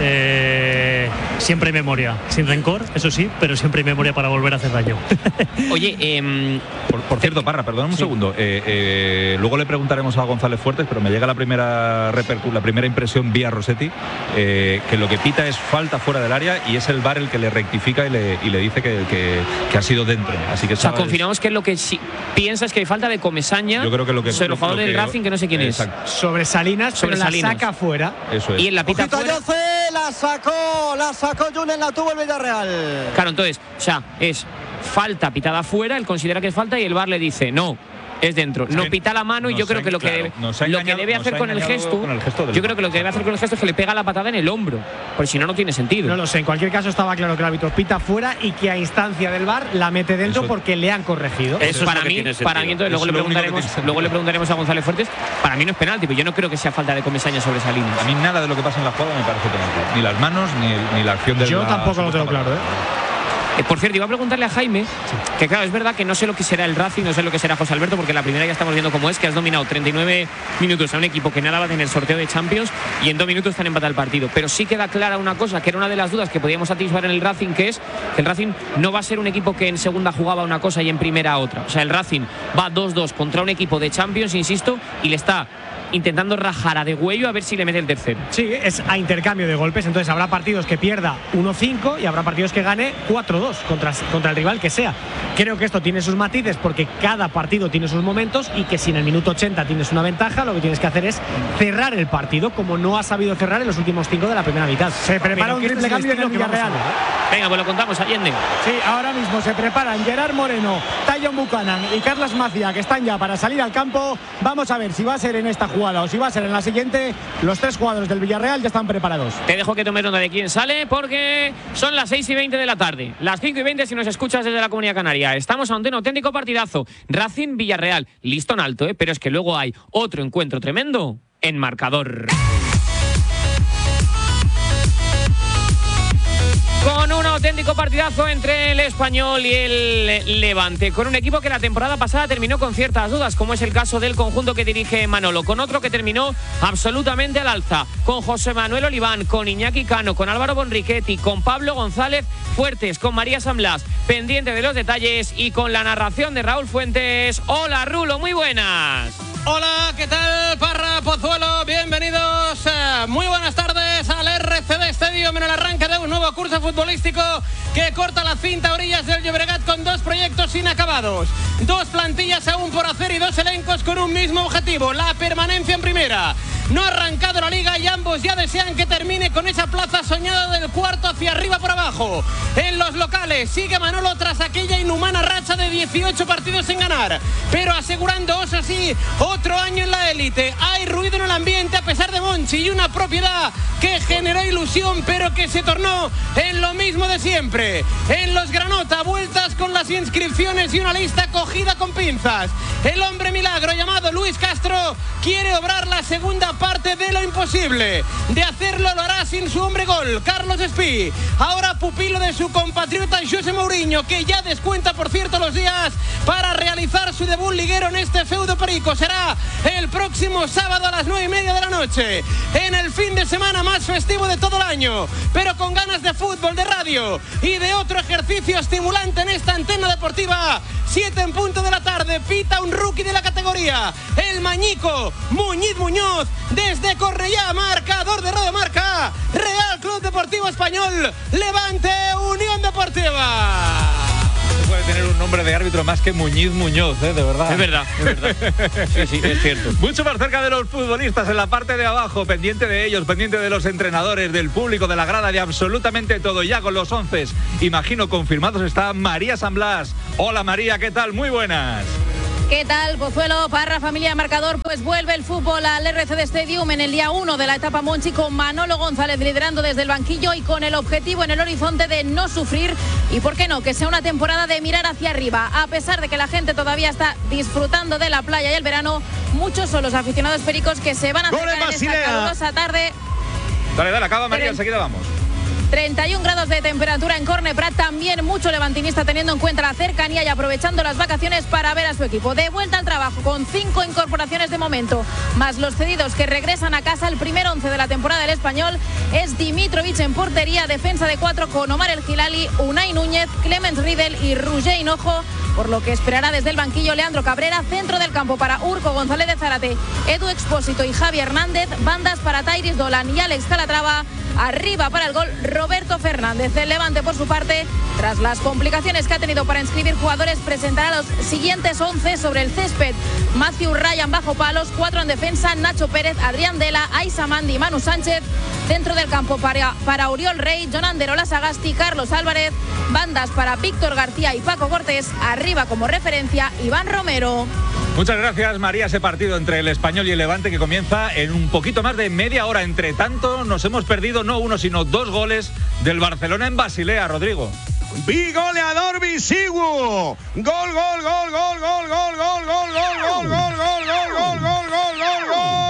Siempre hay memoria, sin rencor, eso sí, pero siempre hay memoria para volver a hacer daño. Oye, por cierto, Parra, perdóname un segundo. Luego le preguntaremos a González Fuertes, pero me llega la primera impresión vía Rossetti, que lo que pita es falta fuera del área y es el VAR el que le rectifica y le dice que ha sido dentro. Así que, o sea, confirmamos que lo que piensa es que hay falta de Comesaña. Yo creo que lo que sobre el jugador del Racing, que no sé quién es. Sobre Salinas, sobre la saca fuera. Eso es. Y en la pita fuera. La sacó Julen, la tuvo el Villarreal. Claro, entonces, o sea, es falta pitada fuera, él considera que es falta y el VAR le dice no. Es dentro, no pita la mano y yo creo que lo que debe hacer con el gesto, yo creo que lo que debe hacer con el gesto es que le pega la patada en el hombro, porque si no, no tiene sentido. No lo sé, en cualquier caso estaba claro que el árbitro pita fuera y que a instancia del VAR la mete dentro porque le han corregido. Eso para mí entonces luego le preguntaremos a González Fuertes, para mí no es penalti, pero yo no creo que sea falta de Comesaña sobre Salinas. A mí nada de lo que pasa en la jugada me parece penalti, ni las manos ni la acción del Yo tampoco lo tengo claro, Por cierto, iba a preguntarle a Jaime, que claro, es verdad que no sé lo que será el Racing, no sé lo que será José Alberto, porque la primera ya estamos viendo cómo es, que has dominado 39 minutos a un equipo que nada va a tener sorteo de Champions y en 2 minutos están empatados el partido. Pero sí queda clara una cosa, que era una de las dudas que podíamos atisbar en el Racing, que es que el Racing no va a ser un equipo que en segunda jugaba una cosa y en primera otra. O sea, el Racing va 2-2 contra un equipo de Champions, insisto, y le está intentando rajar a Degüello a ver si le mete el tercero. Sí, es a intercambio de golpes, entonces habrá partidos que pierda 1-5 y habrá partidos que gane 4-2 contra el rival que sea. Creo que esto tiene sus matices porque cada partido tiene sus momentos y que si en el minuto 80 tienes una ventaja, lo que tienes que hacer es cerrar el partido como no ha sabido cerrar en los últimos 5 de la primera mitad. Se prepara un triple cambio en el Villarreal. Venga, pues lo contamos, Allende. Sí, ahora mismo se preparan Gerard Moreno, Tayon Buchanan y Carlos Macia, que están ya para salir al campo. Vamos a ver si va a ser en esta jugada o si va a ser en la siguiente. Los 3 jugadores del Villarreal ya están preparados. Te dejo que tomes nota de quién sale porque son las 6:20 de la tarde, las 5:20 si nos escuchas desde la Comunidad Canaria. Estamos ante un auténtico partidazo. Racing Villarreal, listón alto, pero es que luego hay otro encuentro tremendo en marcador. Con un auténtico partidazo entre el Español y el Levante, con un equipo que la temporada pasada terminó con ciertas dudas, como es el caso del conjunto que dirige Manolo, con otro que terminó absolutamente al alza, con José Manuel Oliván, con Iñaki Cano, con Álvaro Bonrichetti, con Pablo González Fuertes, con María San Blas, pendiente de los detalles y con la narración de Raúl Fuentes. Hola Rulo, muy buenas. Hola, ¿qué tal? Parra, Pozuelo, bienvenidos. Muy buenas tardes al RCD Stadium en el arranque de un nuevo curso futbolístico que corta la cinta a orillas del Llobregat con 2 proyectos inacabados, 2 plantillas aún por hacer y 2 elencos con un mismo objetivo, la permanencia en primera. No ha arrancado la liga y ambos ya desean que termine con esa plaza soñada del cuarto hacia arriba por abajo. En los locales sigue Manolo tras aquella inhumana racha de 18 partidos sin ganar, pero asegurando, eso sí, otro año en la élite. Hay ruido en el ambiente a pesar de Monchi y una propiedad que generó ilusión pero que se tornó en lo mismo de siempre. En los Granota, vueltas con las inscripciones y una lista cogida con pinzas. El hombre milagro llamado Luis Castro quiere obrar la segunda parte de lo imposible. De hacerlo lo hará sin su hombre gol, Carlos Espí. Ahora pupilo de su compatriota José Mourinho, que ya descuenta por cierto los días para realizar su debut liguero en este feudo perico. Será el próximo sábado a las 9:30 de la noche, en el fin de semana más festivo de todo el año, pero con ganas de fútbol, de radio y de otro ejercicio ejercicio estimulante en esta antena deportiva. 7 en punto de la tarde, pita un rookie de la categoría, el Mañico Muñiz Muñoz, desde Cornellá, marcador de Radio Marca. Real Club Deportivo Español, Levante Unión Deportiva. Puede tener un nombre de árbitro más que Muñiz Muñoz, de verdad. Es verdad. Sí, es cierto. Mucho más cerca de los futbolistas, en la parte de abajo, pendiente de ellos, pendiente de los entrenadores, del público, de la grada, de absolutamente todo. Ya con los 11, imagino, confirmados, está María San Blas. Hola María, ¿qué tal? Muy buenas. ¿Qué tal, Pozuelo, Parra, familia marcador? Pues vuelve el fútbol al RCD Stadium en el día 1 de la etapa Monchi, con Manolo González liderando desde el banquillo y con el objetivo en el horizonte de no sufrir y, ¿por qué no?, que sea una temporada de mirar hacia arriba. A pesar de que la gente todavía está disfrutando de la playa y el verano, muchos son los aficionados pericos que se van a acercar en esta calurosa tarde. Dale, acaba María, enseguida vamos. 31 grados de temperatura en Corneprat, también mucho levantinista teniendo en cuenta la cercanía y aprovechando las vacaciones para ver a su equipo. De vuelta al trabajo con 5 incorporaciones de momento, más los cedidos que regresan a casa. El primer 11 de la temporada del Español es Dimitrovic en portería, defensa de 4 con Omar El Gilali, Unai Núñez, Clemens Riedel y Roger Hinojo, por lo que esperará desde el banquillo Leandro Cabrera. Centro del campo para Urco González de Zárate, Edu Expósito y Javi Hernández, bandas para Tairis Dolan y Alex Calatrava, arriba para el gol Roberto Fernández. El Levante, por su parte, tras las complicaciones que ha tenido para inscribir jugadores, presentará los siguientes 11 sobre el césped: Matthew Ryan bajo palos, 4 en defensa, Nacho Pérez, Adrián Dela, Aisa Mandi, Manu Sánchez. Centro del campo para Oriol Rey, Jon Anderola Sagasti, Carlos Álvarez, bandas para Víctor García y Paco Cortés, arriba como referencia Iván Romero. Muchas gracias, María. Ese partido entre el Español y el Levante que comienza en un poquito más de media hora. Entre tanto, nos hemos perdido no uno, sino 2 goles del Barcelona en Basilea, Rodrigo. Bigoleador Bisigu. Gol, gol, gol, gol, gol, gol, gol, gol, gol, gol, gol, gol, gol, gol, gol,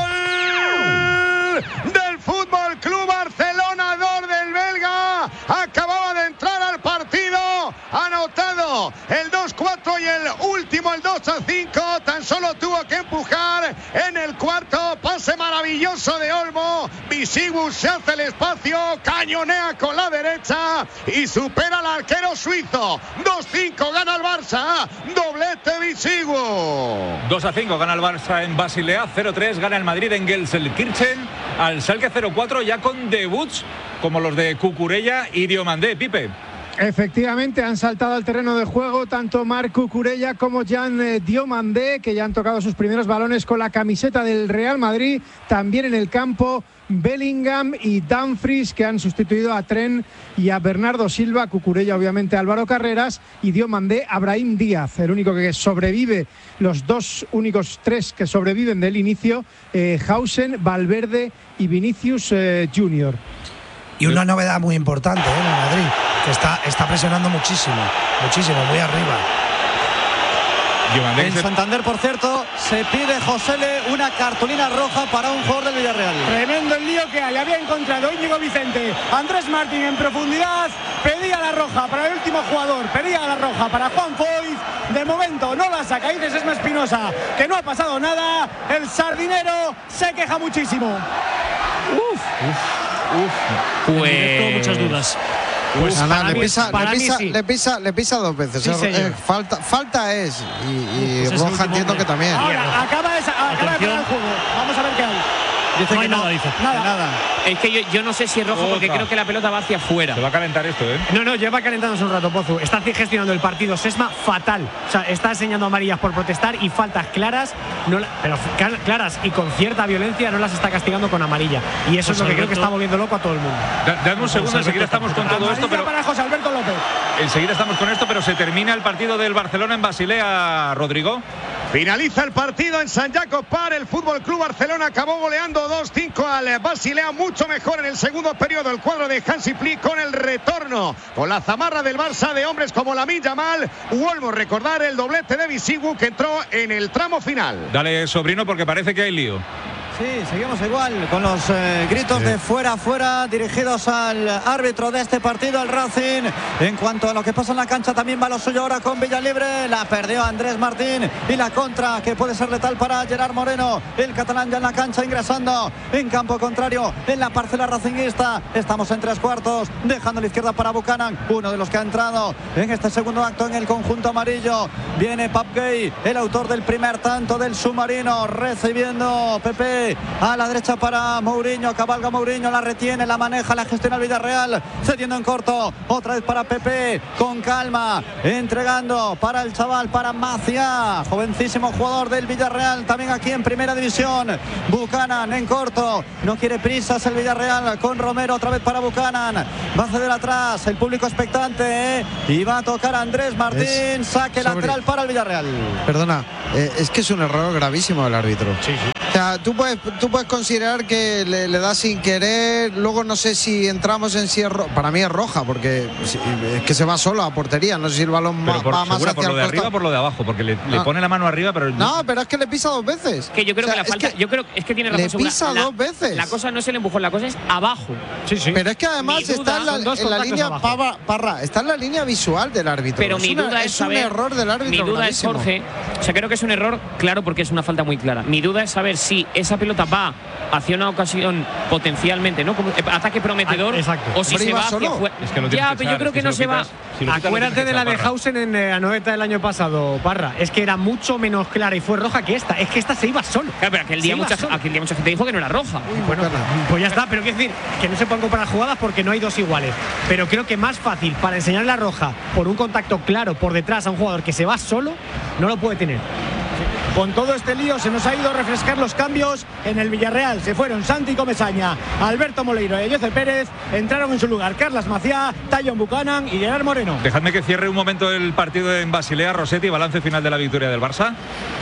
gol del Fútbol Club Barcelona, del belga. Acababa de entrar al partido, anotado el 2-4 y el último el 2-5. Tan solo tuvo que empujar en el cuarto. Pase maravilloso de Olmo. Bisigu se hace el espacio, cañonea con la derecha y supera al arquero suizo. 2-5, gana el Barça. Doblete Bisigu. 2-5 gana el Barça en Basilea. 0-3 gana el Madrid en Gelsenkirchen al Schalke 0-4, ya con debuts como los de Cucurella y Diomandé. Pipe. Efectivamente, han saltado al terreno de juego tanto Marc Cucurella como Jan Diomandé, que ya han tocado sus primeros balones con la camiseta del Real Madrid. También en el campo Bellingham y Dumfries, que han sustituido a Trent y a Bernardo Silva. Cucurella, obviamente, Álvaro Carreras, y Diomandé a Brahim Díaz. El único que sobrevive, los 2 únicos 3 que sobreviven del inicio, Hausen, Valverde y Vinicius Junior. Y una novedad muy importante en el Madrid, que está presionando muchísimo, muy arriba. En Santander, por cierto, se pide Josele una cartulina roja para un jugador del Villarreal. Tremendo el lío que hay. Había encontrado Íñigo Vicente, Andrés Martín en profundidad. Pedía la roja para el último jugador, pedía la roja para Juan Foyth. De momento no la saca. Dices Esma Espinosa que no ha pasado nada. El sardinero se queja muchísimo. Pues muchas dudas. Pues nada, le pisa 2 veces. Sí, falta es. Y pues roja entiendo que también. Ahora acaba de parar el juego. Vamos a ver qué hay. Dice no que hay nada, dice. Nada. Es que yo no sé si es rojo porque creo que la pelota va hacia afuera. Se va a calentar esto, ¿eh? No, lleva calentándose un rato, Pozu. Está gestionando el partido Sesma fatal. O sea, está enseñando amarillas por protestar y faltas claras, pero claras y con cierta violencia, no las está castigando con amarilla. Y eso es lo que creo que está volviendo loco a todo el mundo. Dame un segundo, enseguida estamos con todo esto. Pero para José Alberto López. Enseguida estamos con esto, pero se termina el partido del Barcelona en Basilea, Rodrigo. Finaliza el partido en San Jacob Park. El Fútbol Club Barcelona acabó goleando 2-5 al Basilea. Mucho mejor en el segundo periodo el cuadro de Hansi Flick, con el retorno, con la zamarra del Barça, de hombres como Lamine Yamal. Vuelvo a recordar el doblete de Bisigu, que entró en el tramo final. Dale, sobrino, porque parece que hay lío. Sí, seguimos igual con los gritos de fuera, fuera, dirigidos al árbitro de este partido, el Racing. En cuanto a lo que pasa en la cancha, también va lo suyo ahora con Villalibre. La perdió Andrés Martín y la contra que puede ser letal para Gerard Moreno. El catalán ya en la cancha, ingresando en campo contrario, en la parcela racinguista. Estamos en 3/4, dejando a la izquierda para Buchanan, uno de los que ha entrado en este segundo acto en el conjunto amarillo. Viene Pap Gay, el autor del primer tanto del submarino, recibiendo Pepe a la derecha para Mourinho. Cabalga Mourinho, la retiene, la maneja, la gestiona el Villarreal, cediendo en corto, otra vez para Pepe, con calma, entregando para el chaval, para Maciá, jovencísimo jugador del Villarreal, también aquí en primera división. Buchanan en corto, no quiere prisas el Villarreal, con Romero otra vez para Buchanan, va a ceder atrás, el público expectante, y va a tocar Andrés Martín, saque lateral para el Villarreal. Perdona, es que es un error gravísimo del árbitro. Sí. O sea, tú puedes considerar que le da sin querer, luego no sé si entramos en si es para mí es roja, porque es que se va solo a portería, no sé si el balón va más hacia por lo de arriba o por lo de abajo, porque le pone la mano arriba, pero no, pero es que le pisa dos veces. Que yo creo que la falta, yo creo es que tiene razón. Le pisa dos veces. La cosa no es el empujón, la cosa es abajo. Sí. Pero es que además está en la línea Parra, está en la línea visual del árbitro. Pero mi duda es un error del árbitro. Mi duda es, Jorge, o sea, creo que es un error claro porque es una falta muy clara. Mi duda es saber si esa pelota va hacia una ocasión potencialmente, ¿no? Como ataque prometedor. Exacto. O si se va hacia afuera. Es que lo ya, pero yo creo que no se va. Acuérdate de la de Hausen en la noveta del año pasado, Parra. Es que era mucho menos clara y fue roja que esta. Es que esta se iba solo. Claro, pero aquel día mucha gente dijo que no era roja. Bueno, pues ya está. Pero quiero decir que no se pueden comparar jugadas porque no hay dos iguales. Pero creo que más fácil para enseñar la roja por un contacto claro por detrás a un jugador que se va solo, no lo puede tener. Con todo este lío se nos ha ido a refrescar los cambios en el Villarreal. Se fueron Santi Comesaña, Alberto Moleiro y José Pérez. Entraron en su lugar Carlas Maciá, Tayon Buchanan y Gerard Moreno. Dejadme que cierre un momento el partido en Basilea. Rossetti, balance final de la victoria del Barça.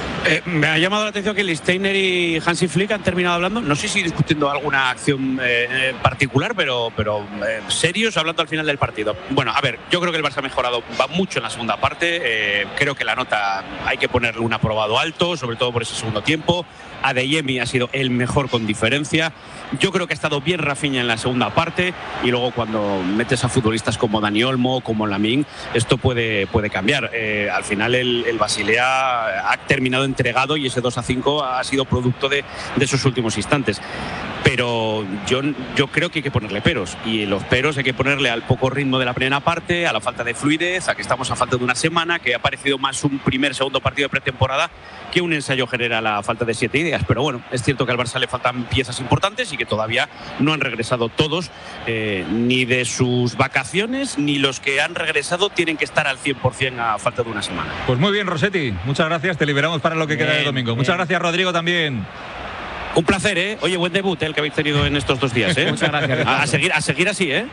Me ha llamado la atención que Lichtsteiner y Hansi Flick han terminado hablando, no sé si discutiendo alguna acción particular, pero serios, hablando al final del partido. Bueno, a ver, yo creo que el Barça ha mejorado, va mucho en la segunda parte. Creo que la nota hay que ponerle un aprobado alto, sobre todo por ese segundo tiempo. Adeyemi ha sido el mejor con diferencia. Yo creo que ha estado bien Rafinha en la segunda parte, y luego cuando metes a futbolistas como Dani Olmo, como Lamine, esto puede cambiar. Al final el Basilea ha terminado entregado y ese 2-5 ha sido producto de esos últimos instantes. Pero yo creo que hay que ponerle peros, y los peros hay que ponerle al poco ritmo de la primera parte, a la falta de fluidez, a que estamos a falta de una semana, que ha parecido más un segundo partido de pretemporada que un ensayo general a falta de 7 ideas. Pero bueno, es cierto que al Barça le faltan piezas importantes y que todavía no han regresado todos, ni de sus vacaciones, ni los que han regresado tienen que estar al 100% a falta de una semana. Pues muy bien, Rossetti, muchas gracias, te liberamos para lo que queda de domingo. Muchas gracias, Rodrigo, también. Un placer, ¿eh? Oye, buen debut el que habéis tenido en estos 2 días, ¿eh? Muchas gracias. A seguir así, ¿eh?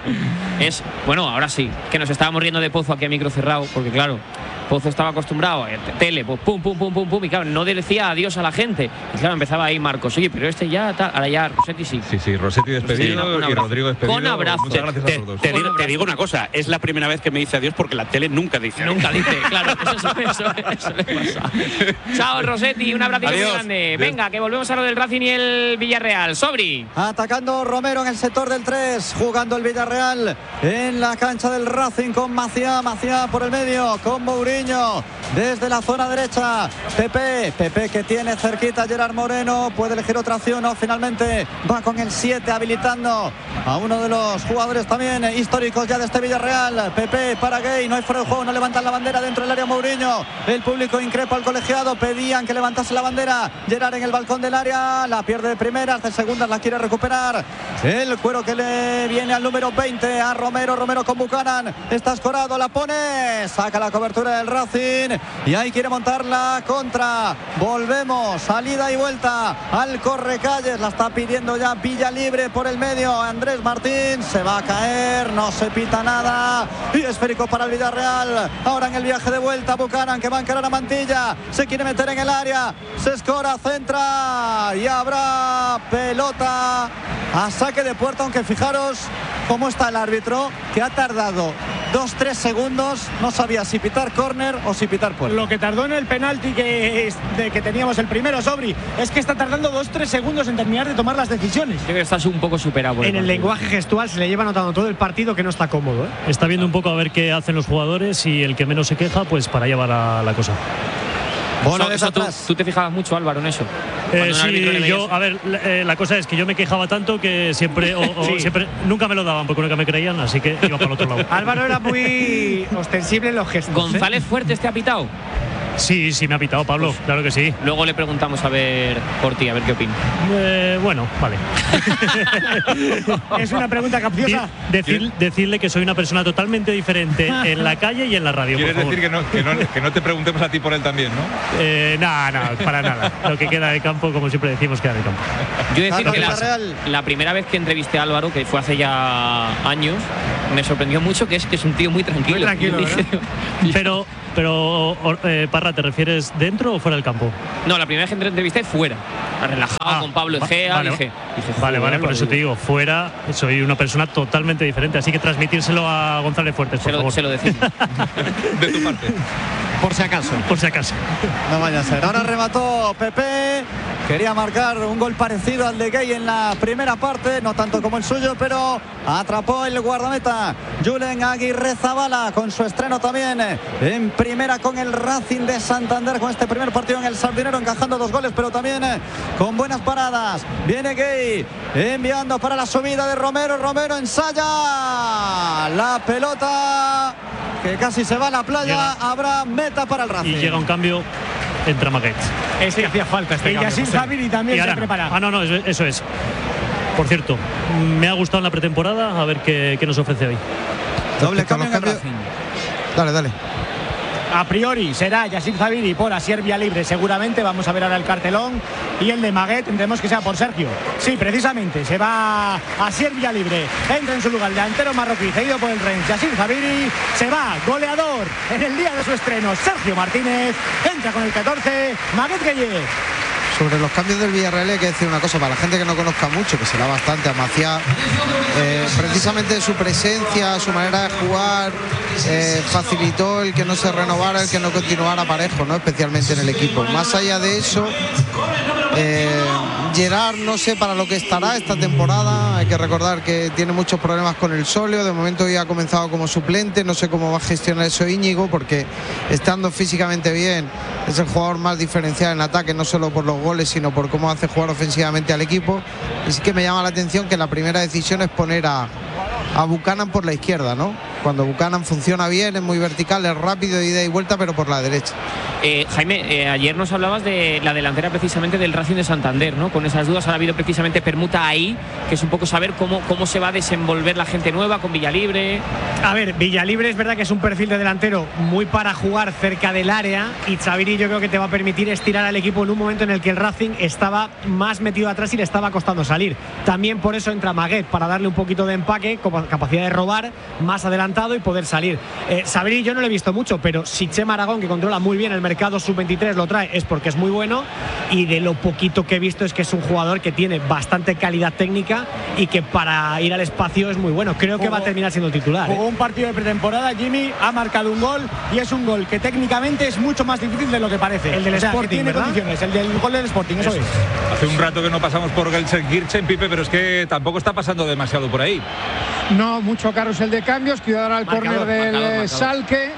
Bueno, ahora sí, que nos estábamos riendo de Pozo aquí a micro cerrado, porque claro, Pozo estaba acostumbrado a tele, pues pum, y claro, no decía adiós a la gente. Y claro, empezaba ahí Marcos, oye, pero este ya está, ahora ya Rossetti sí. Sí, Rossetti despedido y Rodrigo despedido. Con abrazo. Muchas gracias a todos. Te digo una cosa, es la primera vez que me dice adiós porque la tele nunca dice. Nunca dice, claro, eso le pasa. Chao, Rossetti, un abrazo muy grande. Adiós. Venga, que volvemos a lo del Racing y el Villarreal. Sobri. Atacando Romero en el sector del 3, jugando el Villarreal en la cancha del Racing con Maciá por el medio, con Mourinho desde la zona derecha. Pepe que tiene cerquita a Gerard Moreno, puede elegir otra acción, no, finalmente va con el 7 habilitando a uno de los jugadores también históricos ya de este Villarreal. Pepe para Gay, no hay fuera de juego, no levantan la bandera dentro del área Mourinho. El público increpa al colegiado, pedían que levantase la bandera. Gerard en el balcón del área, la pierde de primeras, de segundas la quiere recuperar. El cuero que le viene al número 20 a Romero con Buchanan, está escorado, la pone, saca la cobertura del Racing y ahí quiere montar la contra. Volvemos, salida y vuelta al correcalles, la está pidiendo ya Villalibre por el medio. Andrés Martín se va a caer, no se pita nada y esférico para el Villarreal. Ahora en el viaje de vuelta Buchanan, que va a encarar a Mantilla, se quiere meter en el área, se escora, centra y habrá pelota a saque de puerta, aunque fijaros cómo está el árbitro, que ha tardado 2-3 segundos, no sabía si pitar córner o si pitar puerta. Lo que tardó en el penalti que teníamos el primero, Sobri, es que está tardando 2-3 segundos en terminar de tomar las decisiones. Creo que estás un poco superado. En el lenguaje gestual se le lleva notando todo el partido que no está cómodo, ¿eh? Está viendo un poco a ver qué hacen los jugadores y el que menos se queja, pues para llevar a la cosa. Bueno, ¿tú te fijabas mucho, Álvaro, en eso? Sí, yo, a ver, la cosa es que yo me quejaba tanto que siempre, siempre nunca me lo daban porque nunca me creían, así que iba para el otro lado. Álvaro era muy ostensible en los gestos. ¿González Fuertes te ha pitado? Sí, me ha pitado, Pablo, claro que sí. Luego le preguntamos a ver por ti, a ver qué opina. Bueno, vale. Es una pregunta capciosa. Decirle que soy una persona totalmente diferente en la calle y en la radio. ¿Quieres decir que no te preguntemos a ti por él también, no? No, para nada. Lo que queda de campo, como siempre decimos, queda de campo. Yo decir que la primera vez que entrevisté a Álvaro, que fue hace ya años, me sorprendió mucho que es un tío muy tranquilo. Muy tranquilo, Pero Parra, ¿te refieres dentro o fuera del campo? No, la primera vez que entrevisté fuera, relajado con Pablo Egea. Vale, por eso te digo, fuera soy una persona totalmente diferente, así que transmitírselo a González Fuertes, por favor. Se lo decimos. De tu parte. Por si acaso. No vaya a ser. Ahora remató Pepe. Quería marcar un gol parecido al de Gay en la primera parte, no tanto como el suyo, pero atrapó el guardameta Julen Aguirrezabala con su estreno también en primera con el Racing de Santander, con este primer partido en el Sardinero, encajando 2 goles, pero también con buenas paradas. Viene Gay enviando para la subida de Romero. Romero ensaya la pelota que casi se va a la playa. Habrá meta para el Racing. Y llega un cambio. Entra Maguet. Es que hacía falta este cambio. Y Yacine Zaviri también se prepara. No, eso es. Por cierto, me ha gustado en la pretemporada, a ver qué nos ofrece hoy. Doble cambio en el Racing. Dale. A priori será Yacine Zaviri por Asier Villalibre, seguramente. Vamos a ver ahora el cartelón. Y el de Maguet tendremos que sea por Sergio. Sí, precisamente, se va Asier Villalibre. Entra en su lugar el delantero marroquí, cedido por el Rennes. Yacine Zaviri se va, goleador en el día de su estreno. Sergio Martínez entra con el 14, Maguet Gueye. Sobre los cambios del Villarreal hay que decir una cosa, para la gente que no conozca mucho, que será bastante, a Maciá, precisamente su presencia, su manera de jugar, facilitó el que no se renovara, el que no continuara parejo, ¿no? Especialmente en el equipo. Más allá de eso, Gerard no sé para lo que estará esta temporada. Hay que recordar que tiene muchos problemas con el sóleo. De momento hoy ha comenzado como suplente. No sé cómo va a gestionar eso Íñigo, porque estando físicamente bien es el jugador más diferencial en ataque, no solo por los goles, sino por cómo hace jugar ofensivamente al equipo. Y sí que me llama la atención que la primera decisión es poner a Buchanan por la izquierda, ¿no? Cuando Buchanan funciona bien, es muy vertical, es rápido, de ida y vuelta, pero por la derecha. Jaime, ayer nos hablabas de la delantera precisamente del Racing de Santander, ¿no? Con esas dudas ha habido precisamente permuta ahí, que es un poco saber cómo se va a desenvolver la gente nueva con Villalibre. A ver, Villalibre es verdad que es un perfil de delantero muy para jugar cerca del área, y Zaviri yo creo que te va a permitir estirar al equipo en un momento en el que el Racing estaba más metido atrás y le estaba costando salir. También por eso entra Maguet, para darle un poquito de empaque, con capacidad de robar más adelantado y poder salir. Zaviri yo no lo he visto mucho, pero si Chema Aragón, que controla muy bien el mercado sub-23, lo trae, es porque es muy bueno, y de lo poquito que he visto es que es un jugador que tiene bastante calidad técnica y que para ir al espacio es muy bueno. Creo que va a terminar siendo titular. Jugó un partido de pretemporada, Jimmy, ha marcado un gol, y es un gol que técnicamente es mucho más difícil de lo que parece. El del Sporting, tiene ¿verdad? condiciones, el del gol del Sporting, eso es. Hace un rato que no pasamos por Gelsenkirchen, Pipe, pero es que tampoco está pasando demasiado por ahí. No, mucho carrusel de cambios. Cuidado ahora al córner del Schalke.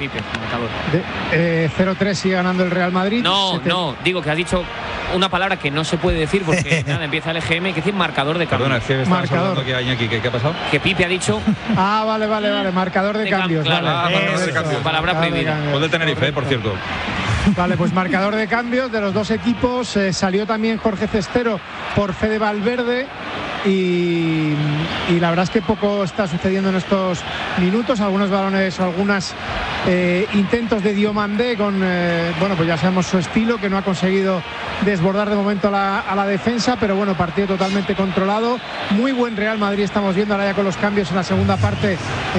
0-3 sigue ganando el Real Madrid. No, digo que has dicho una palabra que no se puede decir porque nada, empieza el EGM, hay que decir marcador de cambios. Perdona, es que estamos hablando que Iñaki, ¿qué ha pasado? Que Pipe ha dicho. Vale, marcador de cambios. Claro, marcador de cambios. Palabra prohibida. Gol de Tenerife, por cierto. Vale, pues marcador de cambios de los dos equipos. Salió también Jorge Cestero por Fede Valverde. Y la verdad es que poco está sucediendo en estos minutos. Algunos balones o algunos intentos de Diomandé con pues ya sabemos su estilo, que no ha conseguido desbordar de momento a la defensa, pero bueno, partido totalmente controlado. Muy buen Real Madrid estamos viendo ahora ya con los cambios en la segunda parte.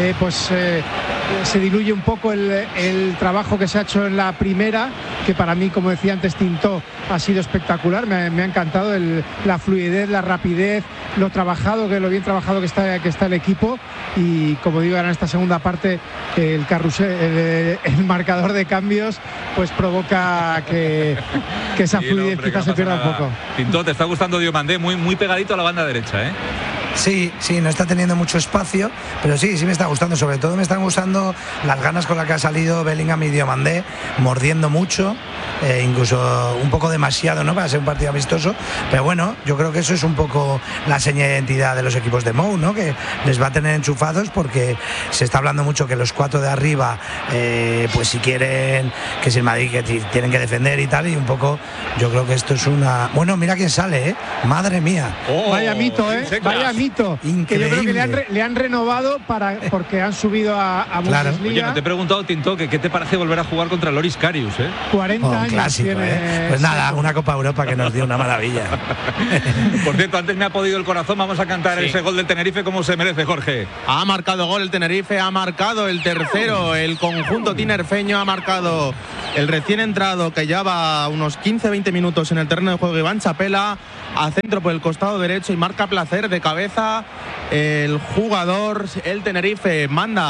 Se diluye un poco el trabajo que se ha hecho en la primera, que para mí, como decía antes Tintó, ha sido espectacular. Me ha encantado la fluidez, la rapidez, lo bien trabajado que está el equipo, y como digo, ahora en esta segunda parte el carrusel, el marcador de cambios pues provoca que esa fluidez quizás se pierda un poco. Tinto, te está gustando Diomandé, muy pegadito a la banda derecha, ¿eh? Sí, no está teniendo mucho espacio, pero sí me está gustando. Sobre todo me están gustando las ganas con las que ha salido Bellingham y Diomandé, mordiendo mucho, incluso un poco demasiado, ¿no?, para ser un partido amistoso. Pero bueno, yo creo que eso es un poco la seña de identidad de los equipos de Mou, ¿no?, que les va a tener enchufados, porque se está hablando mucho que los 4 de arriba, pues si quieren, que si el Madrid que tienen que defender y tal, y un poco yo creo que esto es una... Bueno, mira quién sale, madre mía. Vaya mito, vaya mito. Increíble. Que yo creo que le han renovado porque han subido a claro. Bundesliga. Oye, no te he preguntado, Tinto, que qué te parece volver a jugar contra Loris Karius, 40 años clásico, tiene. Pues nada, una Copa Europa que nos dio una maravilla. Por cierto, antes me ha podido el corazón, vamos a cantar ese gol del Tenerife como se merece, Jorge. Ha marcado gol el Tenerife, ha marcado el tercero, el conjunto tinerfeño ha marcado el recién entrado, que lleva unos 15-20 minutos en el terreno de juego, Iván Chapela, a centro por el costado derecho, y marca Placer de cabeza. El jugador, el Tenerife,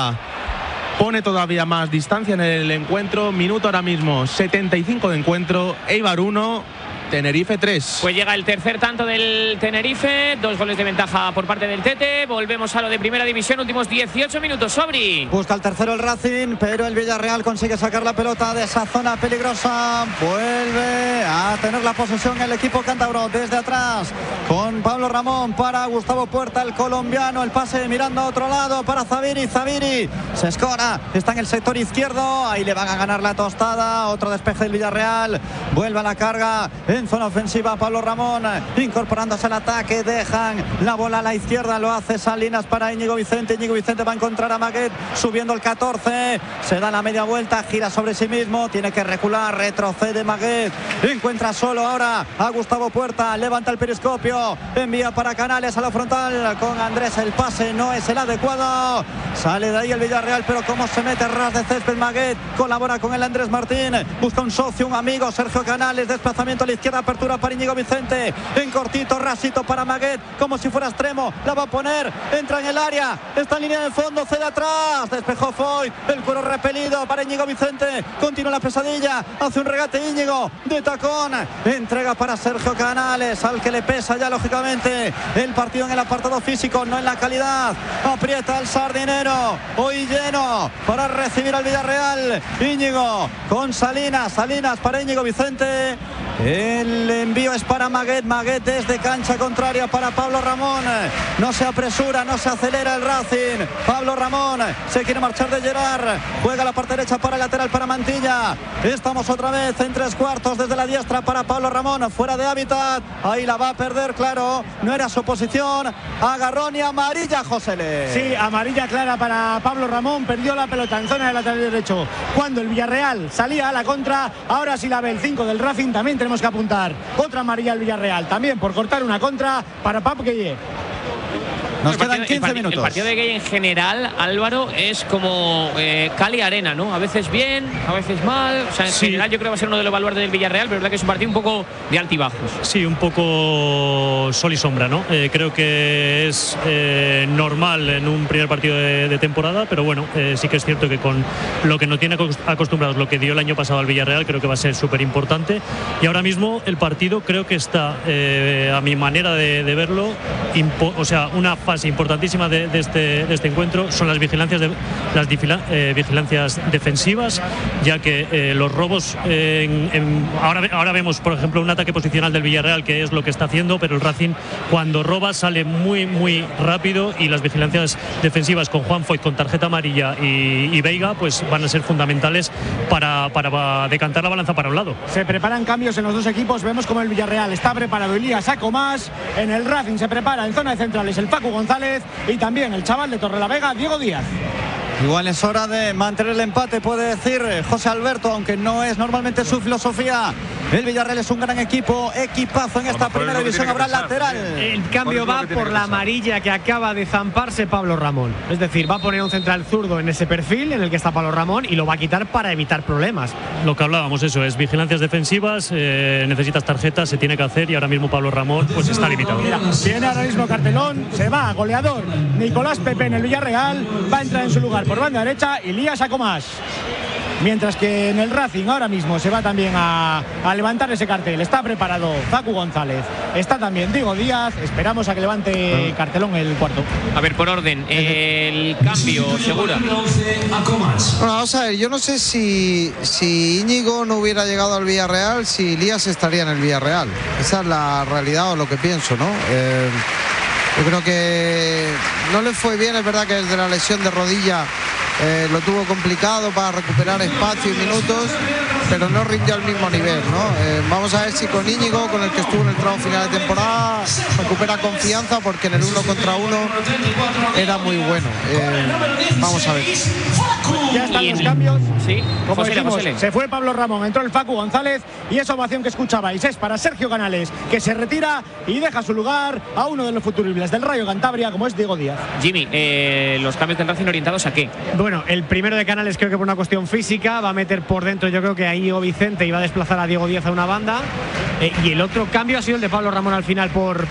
pone todavía más distancia en el encuentro. Minuto ahora mismo 75 de encuentro. Eibar 1, Tenerife 3. Pues llega el tercer tanto del Tenerife, 2 goles de ventaja por parte del Tete. Volvemos a lo de primera división, últimos 18 minutos. Sobri. Busca el tercero el Racing, pero el Villarreal consigue sacar la pelota de esa zona peligrosa. Vuelve a tener la posesión el equipo cántabro desde atrás, con Pablo Ramón para Gustavo Puerta, el colombiano. El pase mirando a otro lado para Zaviri. Se escora, está en el sector izquierdo, ahí le van a ganar la tostada. Otro despeje del Villarreal, vuelve a la carga en zona ofensiva Pablo Ramón, incorporándose al ataque. Dejan la bola a la izquierda, lo hace Salinas para Íñigo Vicente. Íñigo Vicente va a encontrar a Maguet subiendo el 14, se da la media vuelta, gira sobre sí mismo, tiene que recular, retrocede Maguet, encuentra solo ahora a Gustavo Puerta, levanta el periscopio, envía para Canales a la frontal con Andrés. El pase no es el adecuado, sale de ahí el Villarreal, pero cómo se mete ras de césped Maguet, colabora con el Andrés Martín, busca un socio, un amigo, Sergio Canales, desplazamiento a la izquierda, apertura para Íñigo Vicente, en cortito, rasito para Maguet, como si fuera extremo, la va a poner, entra en el área, está en línea de fondo, cede atrás, despejó Foy, el cuero repelido para Íñigo Vicente, continúa la pesadilla, hace un regate Íñigo, de tacón, entrega para Sergio Canales, al que le pesa ya lógicamente el partido en el apartado físico, no en la calidad, aprieta el Sardinero, hoy lleno para recibir al Villarreal. Íñigo con Salinas para Íñigo Vicente, el envío es para Maguet desde cancha contraria para Pablo Ramón, no se apresura, no se acelera el Racing. Pablo Ramón se quiere marchar de Gerard, juega la parte derecha para el lateral para Mantilla. Estamos otra vez en 3/4 desde la diestra para Pablo Ramón, fuera de hábitat, ahí la va a perder, claro, no era su posición, agarrón y amarilla, Josele. Sí, amarilla clara para Pablo Ramón, perdió la pelota en zona de lateral derecho cuando el Villarreal salía a la contra. Ahora sí la ve el 5 del Racing, también tenemos que apuntar otra amarilla al Villarreal, también por cortar una contra para Pap Gueye. Nos quedan 15 minutos. El partido de Gueye en general, Álvaro, es como Cali Arena, ¿no? A veces bien, a veces mal. O sea, en general yo creo que va a ser uno de los baluartes del Villarreal, pero es verdad que es un partido un poco de altibajos. Sí, un poco sol y sombra, ¿no? Creo que es normal en un primer partido de temporada, pero bueno, sí que es cierto que con lo que nos tiene acostumbrados, lo que dio el año pasado al Villarreal, creo que va a ser súper importante. Y ahora mismo el partido creo que está, a mi manera de verlo, o sea, una fase importantísima de este encuentro son las vigilancias defensivas, ya que los robos ahora vemos, por ejemplo, un ataque posicional del Villarreal, que es lo que está haciendo, pero el Racing cuando roba sale muy rápido, y las vigilancias defensivas con Juan Foyt con tarjeta amarilla y Veiga pues van a ser fundamentales para decantar la balanza para un lado. Se preparan cambios en los dos equipos, vemos como el Villarreal está preparado, Elías Saco más, en el Racing se prepara en zona de centrales el Paco González y también el chaval de Torrelavega, Diego Díaz. Igual es hora de mantener el empate, puede decir José Alberto, aunque no es normalmente su filosofía. El Villarreal es un gran equipo, equipazo en esta primera división. Habrá lateral. El cambio va por la amarilla que acaba de zamparse Pablo Ramón. Es decir, va a poner un central zurdo en ese perfil en el que está Pablo Ramón y lo va a quitar para evitar problemas. Lo que hablábamos, eso es vigilancias defensivas, necesitas tarjetas, se tiene que hacer y ahora mismo Pablo Ramón pues está limitado. Mira, viene ahora mismo cartelón, se va, goleador Nicolás Pepe en el Villarreal, va a entrar en su lugar por banda derecha Elías Sacomás. Mientras que en el Racing ahora mismo se va también a levantar ese cartel. Está preparado Facu González. Está también Diego Díaz. Esperamos a que levante cartelón el cuarto. A ver, por orden, el cambio, Segura. Bueno, vamos a ver, yo no sé si Íñigo no hubiera llegado al Villarreal, si Elías estaría en el Villarreal. Esa es la realidad o lo que pienso, ¿no? Yo creo que no le fue bien, es verdad que desde la lesión de rodilla lo tuvo complicado para recuperar espacio y minutos, pero no rindió al mismo nivel, ¿no? Vamos a ver si con Íñigo, con el que estuvo en el tramo final de temporada, recupera confianza, porque en el 1 contra 1 era muy bueno. Vamos a ver. Ya están los cambios. Sí, como decimos, José. se fue Pablo Ramón, entró el Facu González y esa ovación que escuchabais es para Sergio Canales, que se retira y deja su lugar a uno de los futuribles del Rayo Cantabria, como es Diego Díaz. Jimmy, los cambios del Racing orientados ¿a qué? Bueno, el primero de Canales creo que por una cuestión física va a meter por dentro, yo creo que a Íñigo Vicente y va a desplazar a Diego Díaz a una banda, y el otro cambio ha sido el de Pablo Ramón al final por